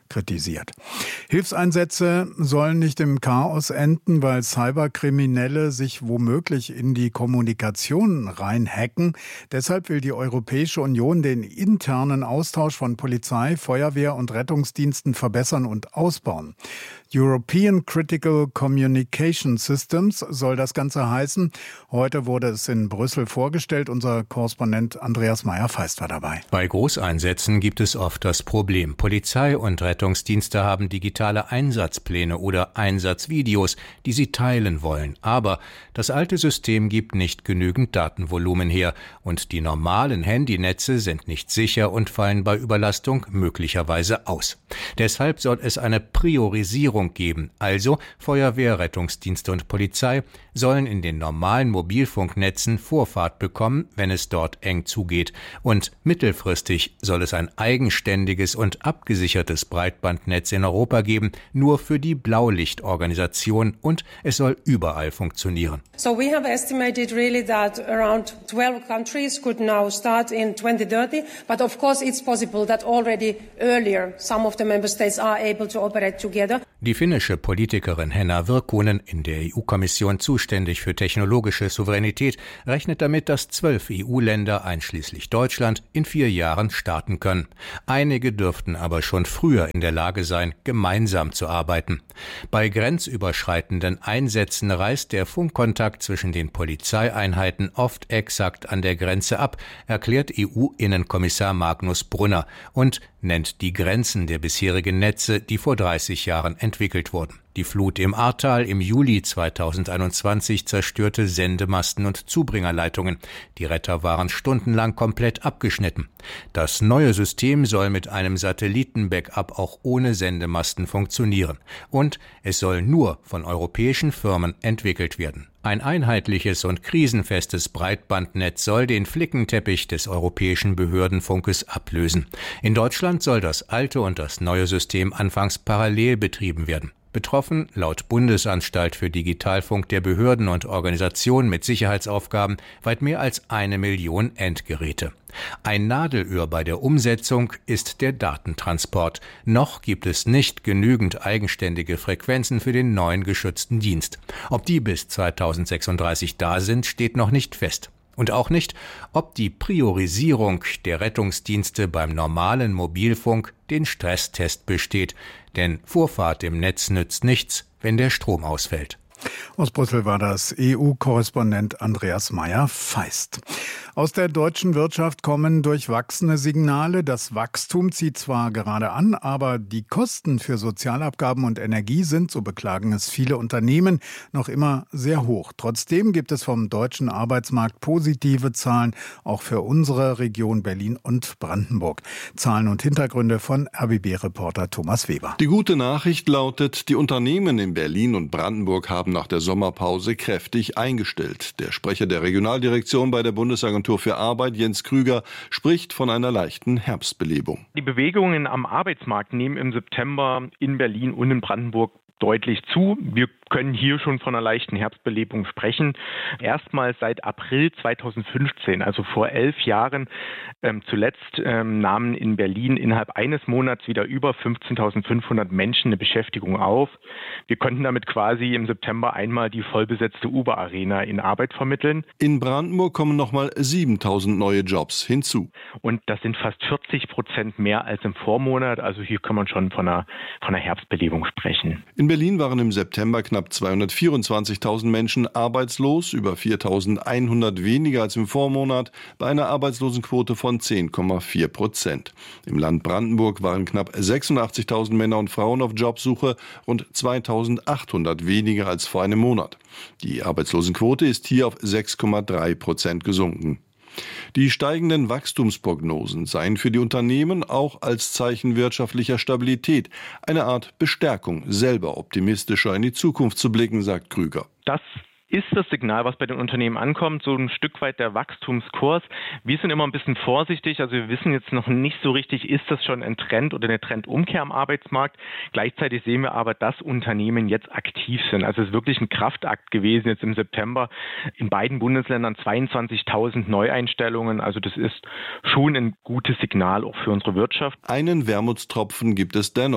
kritisiert. Hilfseinsätze sollen nicht im Chaos enden, weil Cyberkriminelle sich womöglich in die Kommunikation reinhacken. Deshalb will die Europäische Union den internen Austausch von Polizei, Feuerwehr und Rettungsdiensten verbessern und ausbauen. European Critical Communication Systems soll das Ganze heißen. Heute wurde es in Brüssel vorgestellt. Unser Korrespondent Andreas Meyer-Feist war dabei. Bei Großeinsätzen gibt es oft das Problem. Polizei und Rettungsdienste haben digitale Einsatzpläne oder Einsatzvideos, die sie teilen wollen. Aber das alte System gibt nicht genügend Datenvolumen her und die normalen Handynetze sind nicht sicher und fallen bei Überlastung möglicherweise aus. Deshalb soll es eine Priorisierung geben. Also Feuerwehr, Rettungsdienste und Polizei sollen in den normalen Mobilfunknetzen Vorfahrt bekommen, wenn es dort eng zugeht. Und mittelfristig soll es ein eigenständiges und abgesichertes Breitbandnetz in Europa geben, nur für die Blaulichtorganisation, und es soll überall funktionieren. So we have estimated really that around twelve countries could now start in twenty thirty, but of course it's possible that already earlier some of the member states are able to operate together. Die finnische Politikerin Henna Virkkunen, in der E U-Kommission zuständig für technologische Souveränität, rechnet damit, dass zwölf E U-Länder einschließlich Deutschland in vier Jahren starten können. Einige dürften aber schon früher in der Lage sein, gemeinsam zu arbeiten. Bei grenzüberschreitenden Einsätzen reißt der Funkkontakt zwischen den Polizeieinheiten oft exakt an der Grenze ab, erklärt E U-Innenkommissar Magnus Brunner und nennt die Grenzen der bisherigen Netze, die vor dreißig Jahren entwickelt wurden. Die Flut im Ahrtal im Juli zweitausendeinundzwanzig zerstörte Sendemasten und Zubringerleitungen. Die Retter waren stundenlang komplett abgeschnitten. Das neue System soll mit einem Satelliten-Backup auch ohne Sendemasten funktionieren. Und es soll nur von europäischen Firmen entwickelt werden. Ein einheitliches und krisenfestes Breitbandnetz soll den Flickenteppich des europäischen Behördenfunkes ablösen. In Deutschland soll das alte und das neue System anfangs parallel betrieben werden. Betroffen, laut Bundesanstalt für Digitalfunk der Behörden und Organisationen mit Sicherheitsaufgaben, weit mehr als eine Million Endgeräte. Ein Nadelöhr bei der Umsetzung ist der Datentransport. Noch gibt es nicht genügend eigenständige Frequenzen für den neuen geschützten Dienst. Ob die bis zweitausendsechsunddreißig da sind, steht noch nicht fest. Und auch nicht, ob die Priorisierung der Rettungsdienste beim normalen Mobilfunk den Stresstest besteht. Denn Vorfahrt im Netz nützt nichts, wenn der Strom ausfällt. Aus Brüssel war das E U-Korrespondent Andreas Meyer-Feist. Aus der deutschen Wirtschaft kommen durchwachsene Signale. Das Wachstum zieht zwar gerade an, aber die Kosten für Sozialabgaben und Energie sind, so beklagen es viele Unternehmen, noch immer sehr hoch. Trotzdem gibt es vom deutschen Arbeitsmarkt positive Zahlen, auch für unsere Region Berlin und Brandenburg. Zahlen und Hintergründe von R B B-Reporter Thomas Weber. Die gute Nachricht lautet, die Unternehmen in Berlin und Brandenburg haben nach der Sommerpause kräftig eingestellt. Der Sprecher der Regionaldirektion bei der Bundesagentur für Arbeit, Jens Krüger, spricht von einer leichten Herbstbelebung. Die Bewegungen am Arbeitsmarkt nehmen im September in Berlin und in Brandenburg deutlich zu. Wir können hier schon von einer leichten Herbstbelebung sprechen. Erstmals seit April zweitausendfünfzehn, also vor elf Jahren, ähm, zuletzt ähm, nahmen in Berlin innerhalb eines Monats wieder über fünfzehntausendfünfhundert Menschen eine Beschäftigung auf. Wir konnten damit quasi im September einmal die vollbesetzte Uber-Arena in Arbeit vermitteln. In Brandenburg kommen nochmal siebentausend neue Jobs hinzu. Und das sind fast vierzig Prozent mehr als im Vormonat. Also hier kann man schon von einer, von einer Herbstbelebung sprechen. In Berlin waren im September knapp zweihundertvierundzwanzigtausend Menschen arbeitslos, über viertausendeinhundert weniger als im Vormonat, bei einer Arbeitslosenquote von zehn Komma vier Prozent. Im Land Brandenburg waren knapp sechsundachtzigtausend Männer und Frauen auf Jobsuche, rund zweitausendachthundert weniger als vor einem Monat. Die Arbeitslosenquote ist hier auf sechs Komma drei Prozent gesunken. Die steigenden Wachstumsprognosen seien für die Unternehmen auch als Zeichen wirtschaftlicher Stabilität eine Art Bestärkung, selber optimistischer in die Zukunft zu blicken, sagt Krüger. Das ist das Signal, was bei den Unternehmen ankommt, so ein Stück weit der Wachstumskurs. Wir sind immer ein bisschen vorsichtig, also wir wissen jetzt noch nicht so richtig, ist das schon ein Trend oder eine Trendumkehr am Arbeitsmarkt. Gleichzeitig sehen wir aber, dass Unternehmen jetzt aktiv sind. Also es ist wirklich ein Kraftakt gewesen jetzt im September. In beiden Bundesländern zweiundzwanzigtausend Neueinstellungen. Also das ist schon ein gutes Signal auch für unsere Wirtschaft. Einen Wermutstropfen gibt es dennoch.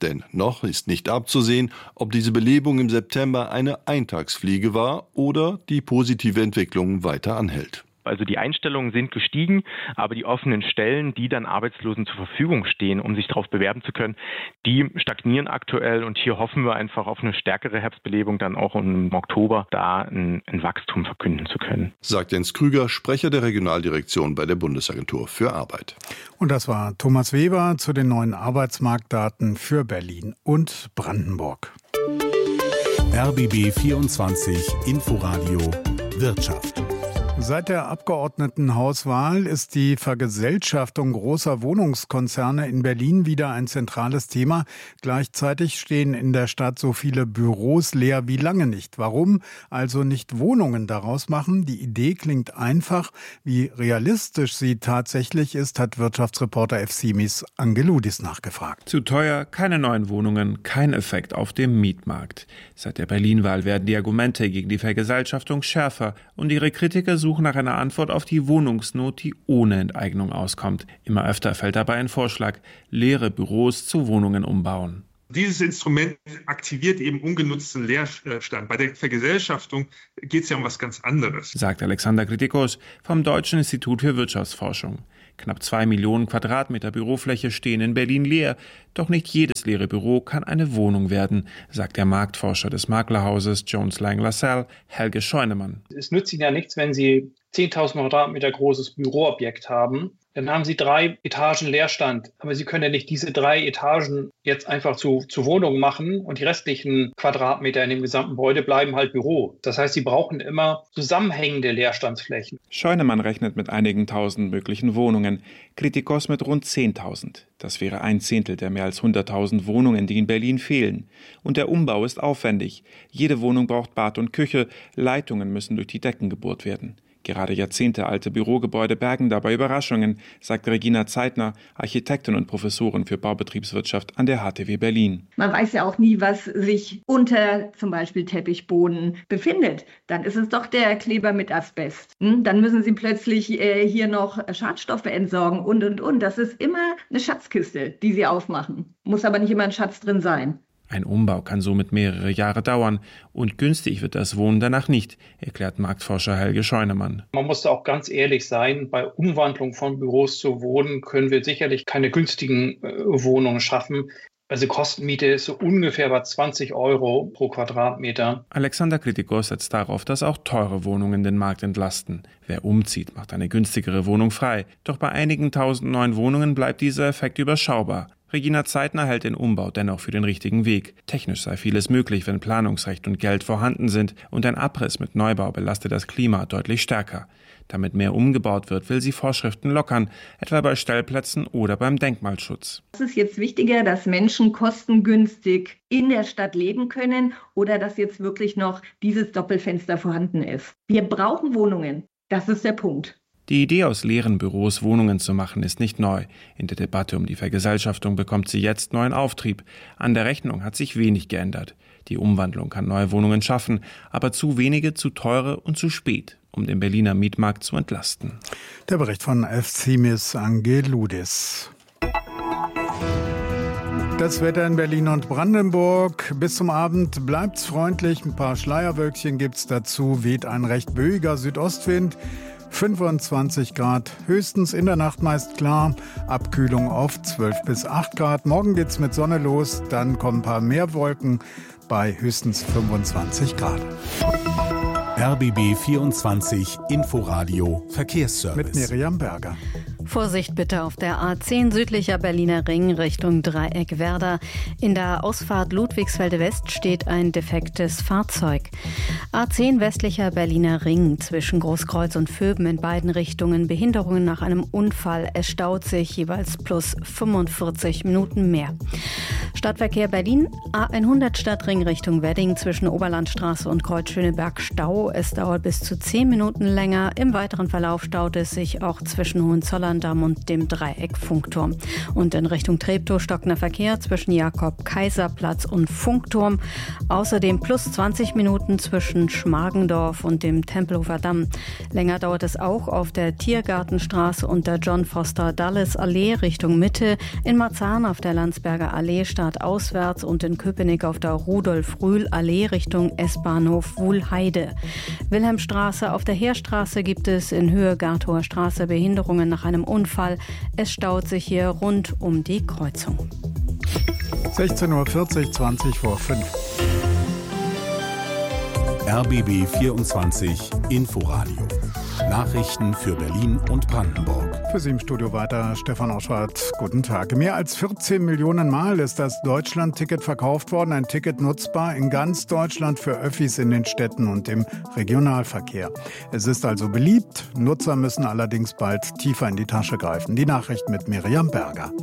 Denn noch ist nicht abzusehen, ob diese Belebung im September eine Eintagsfliege war oder die positive Entwicklung weiter anhält. Also die Einstellungen sind gestiegen, aber die offenen Stellen, die dann Arbeitslosen zur Verfügung stehen, um sich darauf bewerben zu können, die stagnieren aktuell. Und hier hoffen wir einfach auf eine stärkere Herbstbelebung, dann auch im Oktober da ein, ein Wachstum verkünden zu können. Sagt Jens Krüger, Sprecher der Regionaldirektion bei der Bundesagentur für Arbeit. Und das war Thomas Weber zu den neuen Arbeitsmarktdaten für Berlin und Brandenburg. R B B vierundzwanzig Inforadio Wirtschaft. Seit der Abgeordnetenhauswahl ist die Vergesellschaftung großer Wohnungskonzerne in Berlin wieder ein zentrales Thema. Gleichzeitig stehen in der Stadt so viele Büros leer wie lange nicht. Warum also nicht Wohnungen daraus machen? Die Idee klingt einfach. Wie realistisch sie tatsächlich ist, hat Wirtschaftsreporter Efsimis Angeludis nachgefragt. Zu teuer, keine neuen Wohnungen, kein Effekt auf dem Mietmarkt. Seit der Berlin-Wahl werden die Argumente gegen die Vergesellschaftung schärfer und ihre Kritiker suchen nach einer Antwort auf die Wohnungsnot, die ohne Enteignung auskommt. Immer öfter fällt dabei ein Vorschlag: leere Büros zu Wohnungen umbauen. Dieses Instrument aktiviert eben ungenutzten Leerstand. Bei der Vergesellschaftung geht es ja um was ganz anderes, sagt Alexander Kritikos vom Deutschen Institut für Wirtschaftsforschung. Knapp zwei Millionen Quadratmeter Bürofläche stehen in Berlin leer. Doch nicht jedes leere Büro kann eine Wohnung werden, sagt der Marktforscher des Maklerhauses Jones Lang LaSalle, Helge Scheunemann. Es nützt Ihnen ja nichts, wenn Sie zehntausend Quadratmeter großes Büroobjekt haben. Dann haben Sie drei Etagen Leerstand. Aber Sie können ja nicht diese drei Etagen jetzt einfach zu, zu Wohnungen machen und die restlichen Quadratmeter in dem gesamten Gebäude bleiben halt Büro. Das heißt, Sie brauchen immer zusammenhängende Leerstandsflächen. Scheunemann rechnet mit einigen tausend möglichen Wohnungen, Kritikos mit rund zehntausend. Das wäre ein Zehntel der mehr als hunderttausend Wohnungen, die in Berlin fehlen. Und der Umbau ist aufwendig. Jede Wohnung braucht Bad und Küche, Leitungen müssen durch die Decken gebohrt werden. Gerade jahrzehntealte Bürogebäude bergen dabei Überraschungen, sagt Regina Zeitner, Architektin und Professorin für Baubetriebswirtschaft an der H T W Berlin. Man weiß ja auch nie, was sich unter zum Beispiel Teppichboden befindet. Dann ist es doch der Kleber mit Asbest. Hm? Dann müssen Sie plötzlich äh, hier noch Schadstoffe entsorgen und, und, und. Das ist immer eine Schatzkiste, die Sie aufmachen. Muss aber nicht immer ein Schatz drin sein. Ein Umbau kann somit mehrere Jahre dauern und günstig wird das Wohnen danach nicht, erklärt Marktforscher Helge Scheunemann. Man muss da auch ganz ehrlich sein, bei Umwandlung von Büros zu Wohnen können wir sicherlich keine günstigen äh, Wohnungen schaffen. Also Kostenmiete ist so ungefähr bei zwanzig Euro pro Quadratmeter. Alexander Kritikos setzt darauf, dass auch teure Wohnungen den Markt entlasten. Wer umzieht, macht eine günstigere Wohnung frei. Doch bei einigen tausend neuen Wohnungen bleibt dieser Effekt überschaubar. Regina Zeitner hält den Umbau dennoch für den richtigen Weg. Technisch sei vieles möglich, wenn Planungsrecht und Geld vorhanden sind, und ein Abriss mit Neubau belastet das Klima deutlich stärker. Damit mehr umgebaut wird, will sie Vorschriften lockern, etwa bei Stellplätzen oder beim Denkmalschutz. Es ist jetzt wichtiger, dass Menschen kostengünstig in der Stadt leben können oder dass jetzt wirklich noch dieses Doppelfenster vorhanden ist. Wir brauchen Wohnungen. Das ist der Punkt. Die Idee, aus leeren Büros Wohnungen zu machen, ist nicht neu. In der Debatte um die Vergesellschaftung bekommt sie jetzt neuen Auftrieb. An der Rechnung hat sich wenig geändert. Die Umwandlung kann neue Wohnungen schaffen, aber zu wenige, zu teure und zu spät, um den Berliner Mietmarkt zu entlasten. Der Bericht von Efsimis Angeludis. Das Wetter in Berlin und Brandenburg. Bis zum Abend bleibt's freundlich. Ein paar Schleierwölkchen gibt's dazu. Weht ein recht böiger Südostwind. fünfundzwanzig Grad höchstens, in der Nacht meist klar. Abkühlung auf zwölf bis acht Grad. Morgen geht's mit Sonne los, dann kommen ein paar mehr Wolken bei höchstens fünfundzwanzig Grad. R B B vierundzwanzig Inforadio Verkehrsservice. Mit Miriam Berger. Vorsicht bitte auf der A zehn südlicher Berliner Ring Richtung Dreieck Werder. In der Ausfahrt Ludwigsfelde West steht ein defektes Fahrzeug. A zehn westlicher Berliner Ring zwischen Großkreuz und Vöben in beiden Richtungen Behinderungen nach einem Unfall. Es staut sich jeweils plus fünfundvierzig Minuten mehr. Stadtverkehr Berlin, A hundert Stadtring Richtung Wedding zwischen Oberlandstraße und Kreuz-Schöneberg Stau. Es dauert bis zu zehn Minuten länger. Im weiteren Verlauf staut es sich auch zwischen Hohenzollern Amsterdam und dem Dreieck Funkturm. Und in Richtung Treptow stockender Verkehr zwischen Jakob-Kaiser-Platz und Funkturm. Außerdem plus zwanzig Minuten zwischen Schmargendorf und dem Tempelhofer Damm. Länger dauert es auch auf der Tiergartenstraße und der John Foster Dulles Allee Richtung Mitte, in Marzahn auf der Landsberger Allee startauswärts und in Köpenick auf der Rudolf-Rühl-Allee Richtung S-Bahnhof Wuhlheide. Wilhelmstraße auf der Heerstraße gibt es in Höhe Gartower Straße Behinderungen nach einem Unfall. Es staut sich hier rund um die Kreuzung. sechzehn Uhr vierzig, zwanzig vor fünf. R B B vierundzwanzig Inforadio. Nachrichten für Berlin und Brandenburg. Für Sie im Studio weiter Stefan Oschwart. Guten Tag. Mehr als vierzehn Millionen Mal ist das Deutschland-Ticket verkauft worden. Ein Ticket nutzbar in ganz Deutschland für Öffis in den Städten und im Regionalverkehr. Es ist also beliebt. Nutzer müssen allerdings bald tiefer in die Tasche greifen. Die Nachricht mit Miriam Berger.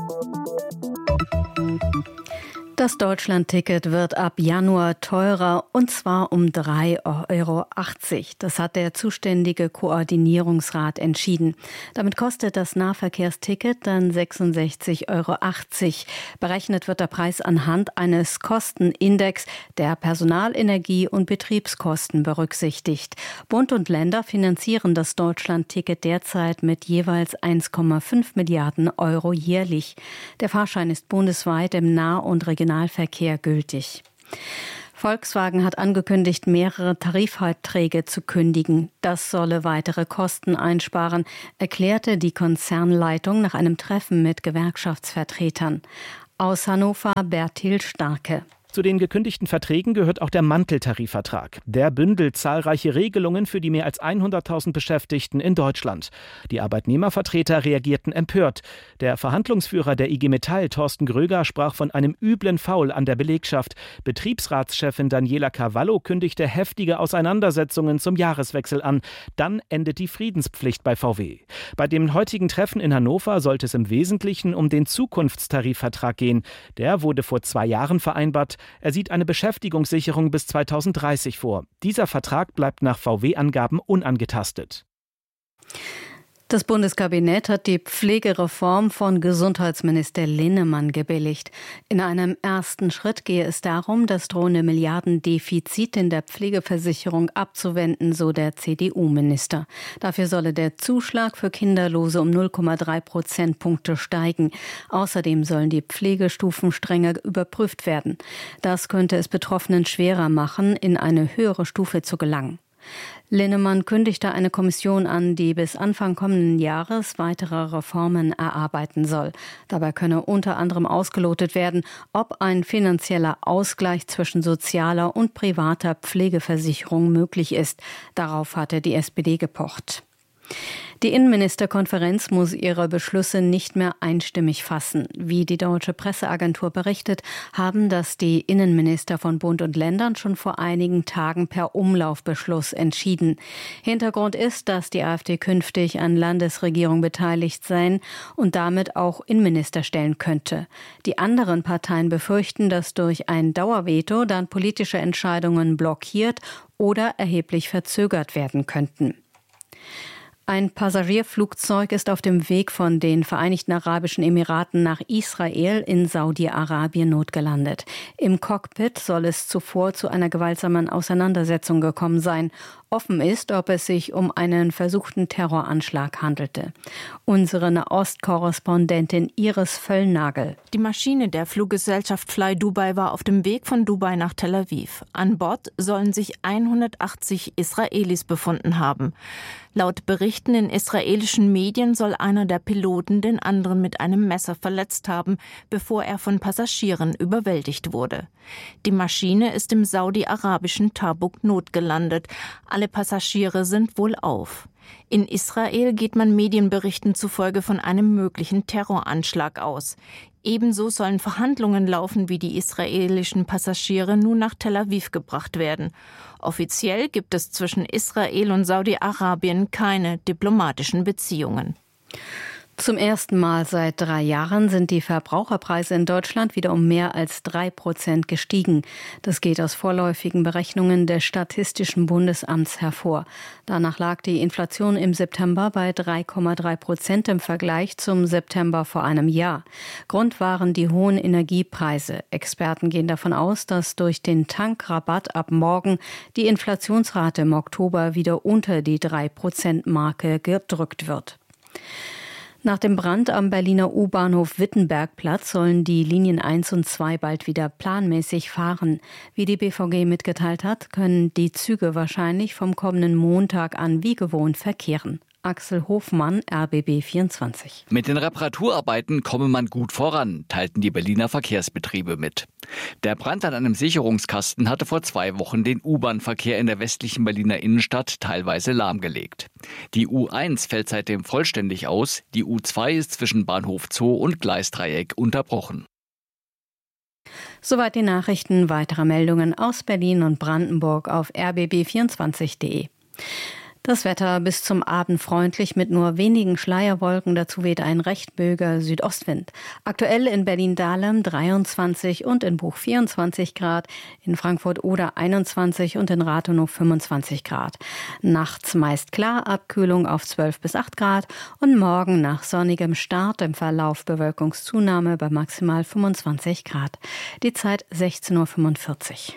Das Deutschland-Ticket wird ab Januar teurer, und zwar um drei Euro achtzig. Das hat der zuständige Koordinierungsrat entschieden. Damit kostet das Nahverkehrsticket dann sechsundsechzig Euro achtzig. Berechnet wird der Preis anhand eines Kostenindex, der Personal-, Energie- und Betriebskosten berücksichtigt. Bund und Länder finanzieren das Deutschland-Ticket derzeit mit jeweils eins Komma fünf Milliarden Euro jährlich. Der Fahrschein ist bundesweit im Nah- und Regionalverkehr gültig. Volkswagen hat angekündigt, mehrere Tarifverträge zu kündigen. Das solle weitere Kosten einsparen, erklärte die Konzernleitung nach einem Treffen mit Gewerkschaftsvertretern. Aus Hannover Bertil Starke. Zu den gekündigten Verträgen gehört auch der Manteltarifvertrag. Der bündelt zahlreiche Regelungen für die mehr als hunderttausend Beschäftigten in Deutschland. Die Arbeitnehmervertreter reagierten empört. Der Verhandlungsführer der I G Metall, Thorsten Gröger, sprach von einem üblen Foul an der Belegschaft. Betriebsratschefin Daniela Cavallo kündigte heftige Auseinandersetzungen zum Jahreswechsel an. Dann endet die Friedenspflicht bei V W. Bei dem heutigen Treffen in Hannover sollte es im Wesentlichen um den Zukunftstarifvertrag gehen. Der wurde vor zwei Jahren vereinbart. Er sieht eine Beschäftigungssicherung bis zweitausenddreißig vor. Dieser Vertrag bleibt nach V W-Angaben unangetastet. Das Bundeskabinett hat die Pflegereform von Gesundheitsminister Linnemann gebilligt. In einem ersten Schritt gehe es darum, das drohende Milliardendefizit in der Pflegeversicherung abzuwenden, so der C D U-Minister. Dafür solle der Zuschlag für Kinderlose um null Komma drei Prozentpunkte steigen. Außerdem sollen die Pflegestufen strenger überprüft werden. Das könnte es Betroffenen schwerer machen, in eine höhere Stufe zu gelangen. Linnemann kündigte eine Kommission an, die bis Anfang kommenden Jahres weitere Reformen erarbeiten soll. Dabei könne unter anderem ausgelotet werden, ob ein finanzieller Ausgleich zwischen sozialer und privater Pflegeversicherung möglich ist. Darauf hatte die S P D gepocht. Die Innenministerkonferenz muss ihre Beschlüsse nicht mehr einstimmig fassen. Wie die Deutsche Presseagentur berichtet, haben das die Innenminister von Bund und Ländern schon vor einigen Tagen per Umlaufbeschluss entschieden. Hintergrund ist, dass die AfD künftig an Landesregierung beteiligt sein und damit auch Innenminister stellen könnte. Die anderen Parteien befürchten, dass durch ein Dauerveto dann politische Entscheidungen blockiert oder erheblich verzögert werden könnten. Ein Passagierflugzeug ist auf dem Weg von den Vereinigten Arabischen Emiraten nach Israel in Saudi-Arabien notgelandet. Im Cockpit soll es zuvor zu einer gewaltsamen Auseinandersetzung gekommen sein. Offen ist, ob es sich um einen versuchten Terroranschlag handelte. Unsere Nahost-Korrespondentin Iris Völlnagel. Die Maschine der Fluggesellschaft Fly Dubai war auf dem Weg von Dubai nach Tel Aviv. An Bord sollen sich hundertachtzig Israelis befunden haben. Laut Berichten in israelischen Medien soll einer der Piloten den anderen mit einem Messer verletzt haben, bevor er von Passagieren überwältigt wurde. Die Maschine ist im saudi-arabischen Tabuk notgelandet. Alle Passagiere sind wohlauf. In Israel geht man Medienberichten zufolge von einem möglichen Terroranschlag aus. Ebenso sollen Verhandlungen laufen, wie die israelischen Passagiere nun nach Tel Aviv gebracht werden. Offiziell gibt es zwischen Israel und Saudi-Arabien keine diplomatischen Beziehungen. Zum ersten Mal seit drei Jahren sind die Verbraucherpreise in Deutschland wieder um mehr als drei Prozent gestiegen. Das geht aus vorläufigen Berechnungen des Statistischen Bundesamts hervor. Danach lag die Inflation im September bei drei Komma drei Prozent im Vergleich zum September vor einem Jahr. Grund waren die hohen Energiepreise. Experten gehen davon aus, dass durch den Tankrabatt ab morgen die Inflationsrate im Oktober wieder unter die drei Prozent Marke gedrückt wird. Nach dem Brand am Berliner U-Bahnhof Wittenbergplatz sollen die Linien eins und zwei bald wieder planmäßig fahren. Wie die B V G mitgeteilt hat, können die Züge wahrscheinlich vom kommenden Montag an wie gewohnt verkehren. Axel Hofmann, R B B vierundzwanzig. Mit den Reparaturarbeiten komme man gut voran, teilten die Berliner Verkehrsbetriebe mit. Der Brand an einem Sicherungskasten hatte vor zwei Wochen den U-Bahn-Verkehr in der westlichen Berliner Innenstadt teilweise lahmgelegt. Die U eins fällt seitdem vollständig aus, die U zwei ist zwischen Bahnhof Zoo und Gleisdreieck unterbrochen. Soweit die Nachrichten. Weitere Meldungen aus Berlin und Brandenburg auf r b b vierundzwanzig punkt de. Das Wetter bis zum Abend freundlich mit nur wenigen Schleierwolken. Dazu weht ein recht böiger Südostwind. Aktuell in Berlin-Dahlem dreiundzwanzig und in Buch vierundzwanzig Grad, in Frankfurt-Oder einundzwanzig und in Rathenow fünfundzwanzig Grad. Nachts meist klar, Abkühlung auf zwölf bis acht Grad und morgen nach sonnigem Start im Verlauf Bewölkungszunahme bei maximal fünfundzwanzig Grad. Die Zeit sechzehn Uhr fünfundvierzig.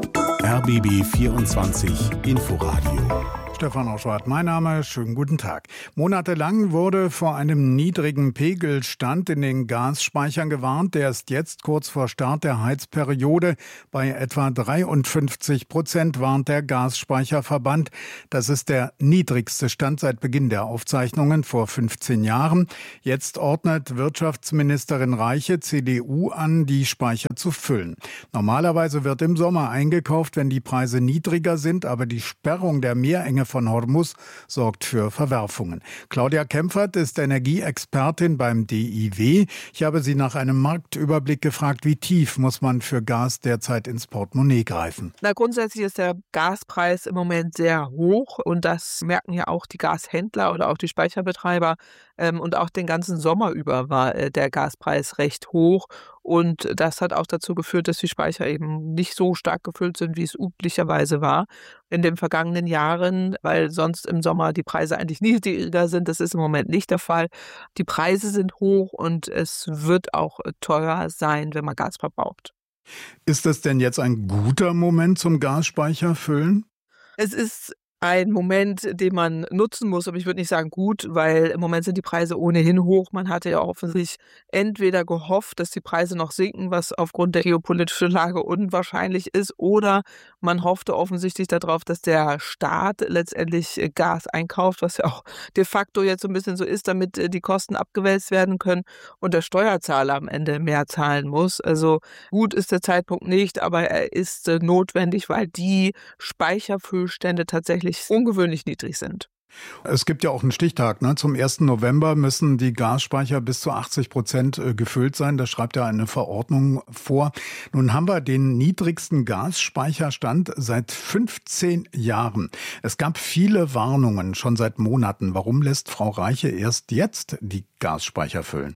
R B B vierundzwanzig Inforadio. Stefan Oschwart, mein Name, schönen guten Tag. Monatelang wurde vor einem niedrigen Pegelstand in den Gasspeichern gewarnt. Der ist jetzt kurz vor Start der Heizperiode bei etwa dreiundfünfzig Prozent, warnt der Gasspeicherverband. Das ist der niedrigste Stand seit Beginn der Aufzeichnungen vor fünfzehn Jahren. Jetzt ordnet Wirtschaftsministerin Reiche, C D U, an, die Speicher zu füllen. Normalerweise wird im Sommer eingekauft, wenn die Preise niedriger sind, aber die Sperrung der Meerenge von Hormuz sorgt für Verwerfungen. Claudia Kempfert ist Energieexpertin beim D I W. Ich habe sie nach einem Marktüberblick gefragt, wie tief muss man für Gas derzeit ins Portemonnaie greifen? Na, grundsätzlich ist der Gaspreis im Moment sehr hoch und das merken ja auch die Gashändler oder auch die Speicherbetreiber. Ähm, und auch den ganzen Sommer über war äh, der Gaspreis recht hoch. Und das hat auch dazu geführt, dass die Speicher eben nicht so stark gefüllt sind, wie es üblicherweise war in den vergangenen Jahren, weil sonst im Sommer die Preise eigentlich niedriger sind. Das ist im Moment nicht der Fall. Die Preise sind hoch und es wird auch teurer sein, wenn man Gas verbraucht. Ist das denn jetzt ein guter Moment zum Gasspeicher füllen? Es ist ein Moment, den man nutzen muss, aber ich würde nicht sagen gut, weil im Moment sind die Preise ohnehin hoch. Man hatte ja offensichtlich entweder gehofft, dass die Preise noch sinken, was aufgrund der geopolitischen Lage unwahrscheinlich ist, oder man hoffte offensichtlich darauf, dass der Staat letztendlich Gas einkauft, was ja auch de facto jetzt so ein bisschen so ist, damit die Kosten abgewälzt werden können und der Steuerzahler am Ende mehr zahlen muss. Also gut ist der Zeitpunkt nicht, aber er ist notwendig, weil die Speicherfüllstände tatsächlich ungewöhnlich niedrig sind. Es gibt ja auch einen Stichtag. Ne? Zum ersten November müssen die Gasspeicher bis zu achtzig Prozent gefüllt sein. Das schreibt ja eine Verordnung vor. Nun haben wir den niedrigsten Gasspeicherstand seit fünfzehn Jahren. Es gab viele Warnungen schon seit Monaten. Warum lässt Frau Reiche erst jetzt die Gasspeicher füllen?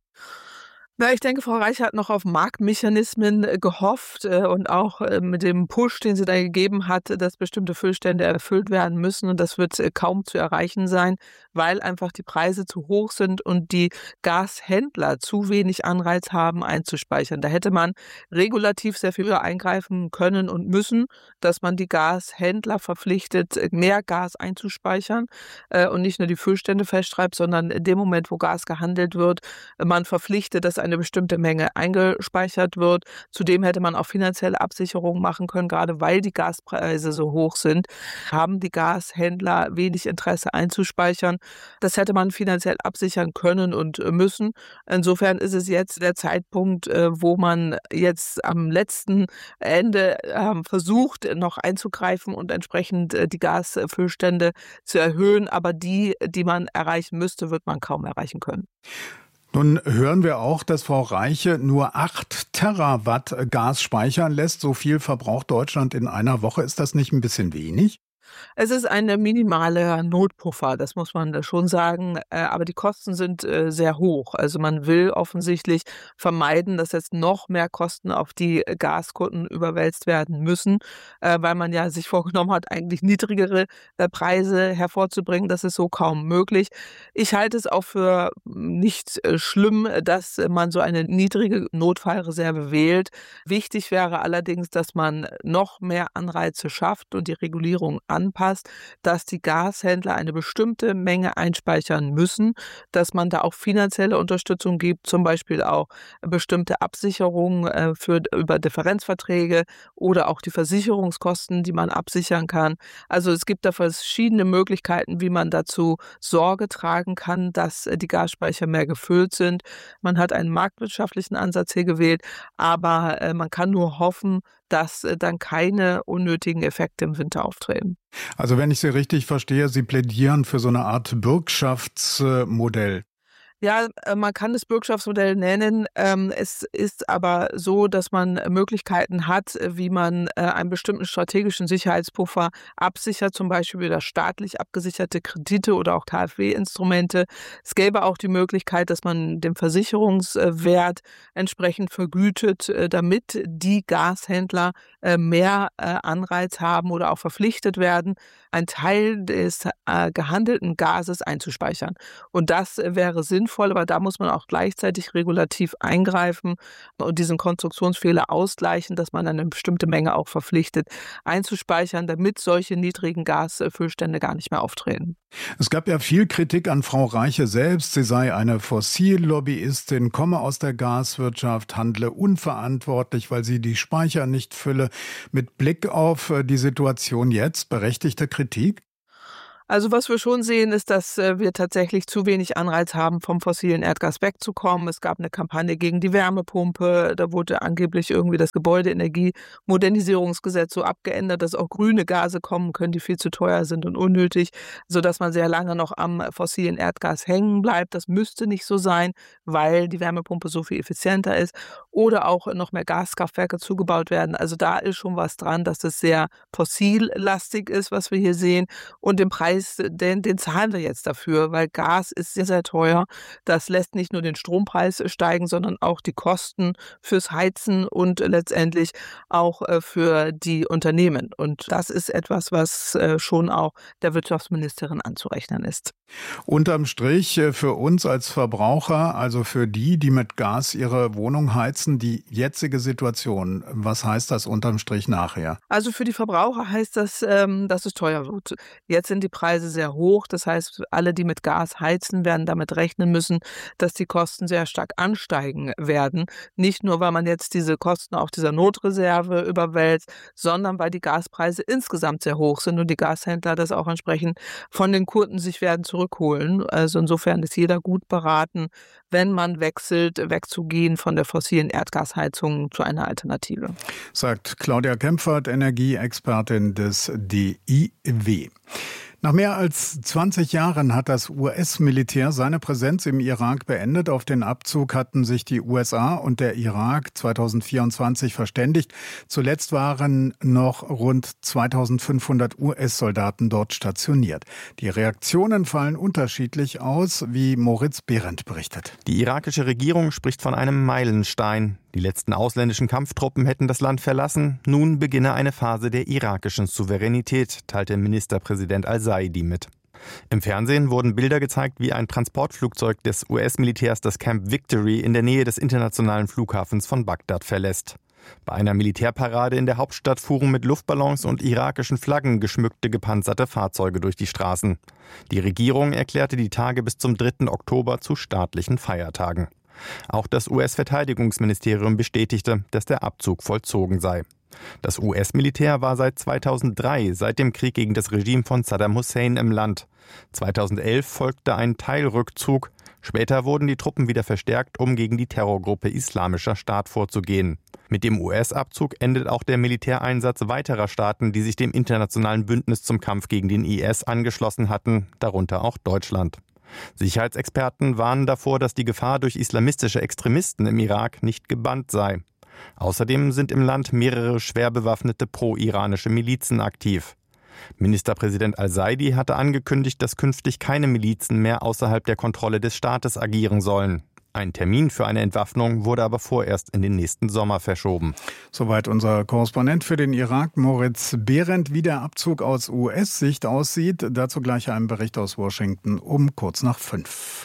Na, ich denke, Frau Reiche hat noch auf Marktmechanismen gehofft und auch mit dem Push, den sie da gegeben hat, dass bestimmte Füllstände erfüllt werden müssen. Und das wird kaum zu erreichen sein, weil einfach die Preise zu hoch sind und die Gashändler zu wenig Anreiz haben, einzuspeichern. Da hätte man regulativ sehr viel eingreifen können und müssen, dass man die Gashändler verpflichtet, mehr Gas einzuspeichern und nicht nur die Füllstände festschreibt, sondern in dem Moment, wo Gas gehandelt wird, man verpflichtet, dass eine bestimmte Menge eingespeichert wird. Zudem hätte man auch finanzielle Absicherungen machen können, gerade weil die Gaspreise so hoch sind, haben die Gashändler wenig Interesse einzuspeichern. Das hätte man finanziell absichern können und müssen. Insofern ist es jetzt der Zeitpunkt, wo man jetzt am letzten Ende versucht, noch einzugreifen und entsprechend die Gasfüllstände zu erhöhen. Aber die, die man erreichen müsste, wird man kaum erreichen können. Nun hören wir auch, dass Frau Reiche nur acht Terawatt Gas speichern lässt. So viel verbraucht Deutschland in einer Woche. Ist das nicht ein bisschen wenig? Es ist ein minimaler Notpuffer, das muss man schon sagen, aber die Kosten sind sehr hoch. Also man will offensichtlich vermeiden, dass jetzt noch mehr Kosten auf die Gaskunden überwälzt werden müssen, weil man ja sich vorgenommen hat, eigentlich niedrigere Preise hervorzubringen. Das ist so kaum möglich. Ich halte es auch für nicht schlimm, dass man so eine niedrige Notfallreserve wählt. Wichtig wäre allerdings, dass man noch mehr Anreize schafft und die Regulierung anpasst, dass die Gashändler eine bestimmte Menge einspeichern müssen, dass man da auch finanzielle Unterstützung gibt, zum Beispiel auch bestimmte Absicherungen für, über Differenzverträge oder auch die Versicherungskosten, die man absichern kann. Also es gibt da verschiedene Möglichkeiten, wie man dazu Sorge tragen kann, dass die Gasspeicher mehr gefüllt sind. Man hat einen marktwirtschaftlichen Ansatz hier gewählt, aber man kann nur hoffen, dass dann keine unnötigen Effekte im Winter auftreten. Also wenn ich Sie richtig verstehe, Sie plädieren für so eine Art Bürgschaftsmodell. Ja, man kann das Bürgschaftsmodell nennen. Es ist aber so, dass man Möglichkeiten hat, wie man einen bestimmten strategischen Sicherheitspuffer absichert, zum Beispiel über staatlich abgesicherte Kredite oder auch K f W-Instrumente. Es gäbe auch die Möglichkeit, dass man den Versicherungswert entsprechend vergütet, damit die Gashändler mehr Anreiz haben oder auch verpflichtet werden, einen Teil des gehandelten Gases einzuspeichern. Und das wäre sinnvoll. Aber da muss man auch gleichzeitig regulativ eingreifen und diesen Konstruktionsfehler ausgleichen, dass man eine bestimmte Menge auch verpflichtet einzuspeichern, damit solche niedrigen Gasfüllstände gar nicht mehr auftreten. Es gab ja viel Kritik an Frau Reiche selbst. Sie sei eine Fossillobbyistin, komme aus der Gaswirtschaft, handle unverantwortlich, weil sie die Speicher nicht fülle. Mit Blick auf die Situation jetzt, berechtigte Kritik? Also was wir schon sehen, ist, dass wir tatsächlich zu wenig Anreiz haben, vom fossilen Erdgas wegzukommen. Es gab eine Kampagne gegen die Wärmepumpe. Da wurde angeblich irgendwie das Gebäudeenergie-Modernisierungsgesetz so abgeändert, dass auch grüne Gase kommen können, die viel zu teuer sind und unnötig, sodass man sehr lange noch am fossilen Erdgas hängen bleibt. Das müsste nicht so sein, weil die Wärmepumpe so viel effizienter ist. Oder auch noch mehr Gaskraftwerke zugebaut werden. Also da ist schon was dran, dass es sehr fossillastig ist, was wir hier sehen. Und den Preis Den, den zahlen wir jetzt dafür, weil Gas ist sehr, sehr teuer. Das lässt nicht nur den Strompreis steigen, sondern auch die Kosten fürs Heizen und letztendlich auch für die Unternehmen. Und das ist etwas, was schon auch der Wirtschaftsministerin anzurechnen ist. Unterm Strich für uns als Verbraucher, also für die, die mit Gas ihre Wohnung heizen, die jetzige Situation, was heißt das unterm Strich nachher? Also für die Verbraucher heißt das, dass es teuer wird. Jetzt sind die Preise sehr hoch. Das heißt, alle, die mit Gas heizen, werden damit rechnen müssen, dass die Kosten sehr stark ansteigen werden. Nicht nur, weil man jetzt diese Kosten auf dieser Notreserve überwälzt, sondern weil die Gaspreise insgesamt sehr hoch sind und die Gashändler das auch entsprechend von den Kunden sich werden zurückholen. Also insofern ist jeder gut beraten, wenn man wechselt, wegzugehen von der fossilen Erdgasheizung zu einer Alternative. Sagt Claudia Kempfert, Energieexpertin des D I W. Nach mehr als zwanzig Jahren hat das U S-Militär seine Präsenz im Irak beendet. Auf den Abzug hatten sich die U S A und der Irak zweitausendvierundzwanzig verständigt. Zuletzt waren noch rund zweitausendfünfhundert U S-Soldaten dort stationiert. Die Reaktionen fallen unterschiedlich aus, wie Moritz Behrendt berichtet. Die irakische Regierung spricht von einem Meilenstein. Die letzten ausländischen Kampftruppen hätten das Land verlassen. Nun beginne eine Phase der irakischen Souveränität, teilte Ministerpräsident al-Saidi mit. Im Fernsehen wurden Bilder gezeigt, wie ein Transportflugzeug des U S-Militärs das Camp Victory in der Nähe des internationalen Flughafens von Bagdad verlässt. Bei einer Militärparade in der Hauptstadt fuhren mit Luftballons und irakischen Flaggen geschmückte gepanzerte Fahrzeuge durch die Straßen. Die Regierung erklärte die Tage bis zum dritten Oktober zu staatlichen Feiertagen. Auch das U S-Verteidigungsministerium bestätigte, dass der Abzug vollzogen sei. Das U S-Militär war seit zweitausenddrei, seit dem Krieg gegen das Regime von Saddam Hussein im Land. zweitausendelf folgte ein Teilrückzug. Später wurden die Truppen wieder verstärkt, um gegen die Terrorgruppe Islamischer Staat vorzugehen. Mit dem U S-Abzug endet auch der Militäreinsatz weiterer Staaten, die sich dem internationalen Bündnis zum Kampf gegen den I S angeschlossen hatten, darunter auch Deutschland. Sicherheitsexperten warnen davor, dass die Gefahr durch islamistische Extremisten im Irak nicht gebannt sei. Außerdem sind im Land mehrere schwer bewaffnete pro-iranische Milizen aktiv. Ministerpräsident Al-Saidi hatte angekündigt, dass künftig keine Milizen mehr außerhalb der Kontrolle des Staates agieren sollen. Ein Termin für eine Entwaffnung wurde aber vorerst in den nächsten Sommer verschoben. Soweit unser Korrespondent für den Irak, Moritz Behrendt. Wie der Abzug aus U S-Sicht aussieht, dazu gleich ein Bericht aus Washington um kurz nach fünf.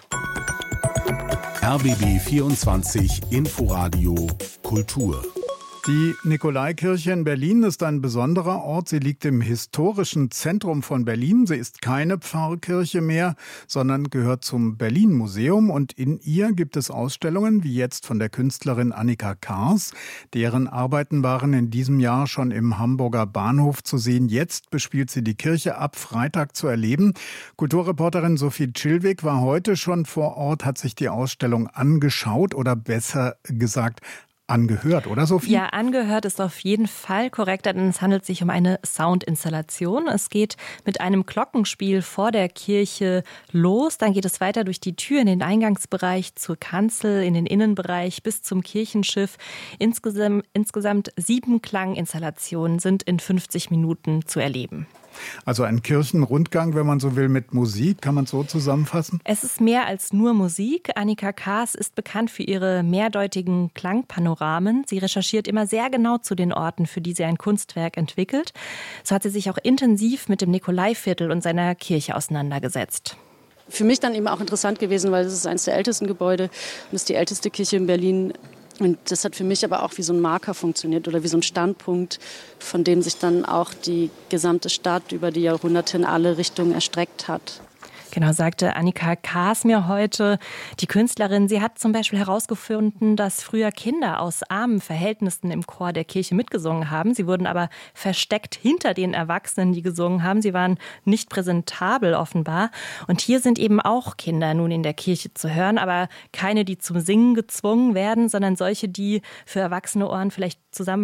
R B B vierundzwanzig Inforadio Kultur. Die Nikolaikirche in Berlin ist ein besonderer Ort. Sie liegt im historischen Zentrum von Berlin. Sie ist keine Pfarrkirche mehr, sondern gehört zum Berlin-Museum. Und in ihr gibt es Ausstellungen, wie jetzt von der Künstlerin Annika Kaas. Deren Arbeiten waren in diesem Jahr schon im Hamburger Bahnhof zu sehen. Jetzt bespielt sie die Kirche, ab Freitag zu erleben. Kulturreporterin Sophie Chilwig war heute schon vor Ort, hat sich die Ausstellung angeschaut oder besser gesagt angehört, oder Sophie? Ja, angehört ist auf jeden Fall korrekt, denn es handelt sich um eine Soundinstallation. Es geht mit einem Glockenspiel vor der Kirche los, dann geht es weiter durch die Tür in den Eingangsbereich zur Kanzel, in den Innenbereich bis zum Kirchenschiff. Insgesamt, insgesamt sieben Klanginstallationen sind in fünfzig Minuten zu erleben. Also ein Kirchenrundgang, wenn man so will, mit Musik, kann man es so zusammenfassen? Es ist mehr als nur Musik. Annika Kaas ist bekannt für ihre mehrdeutigen Klangpanoramen. Sie recherchiert immer sehr genau zu den Orten, für die sie ein Kunstwerk entwickelt. So hat sie sich auch intensiv mit dem Nikolaiviertel und seiner Kirche auseinandergesetzt. Für mich dann eben auch interessant gewesen, weil es ist eines der ältesten Gebäude und es ist die älteste Kirche in Berlin. Und das hat für mich aber auch wie so ein Marker funktioniert oder wie so ein Standpunkt, von dem sich dann auch die gesamte Stadt über die Jahrhunderte in alle Richtungen erstreckt hat. Genau, sagte Annika Kaas mir heute. Die Künstlerin, sie hat zum Beispiel herausgefunden, dass früher Kinder aus armen Verhältnissen im Chor der Kirche mitgesungen haben. Sie wurden aber versteckt hinter den Erwachsenen, die gesungen haben. Sie waren nicht präsentabel offenbar. Und hier sind eben auch Kinder nun in der Kirche zu hören, aber keine, die zum Singen gezwungen werden, sondern solche, die für erwachsene Ohren vielleicht zusammen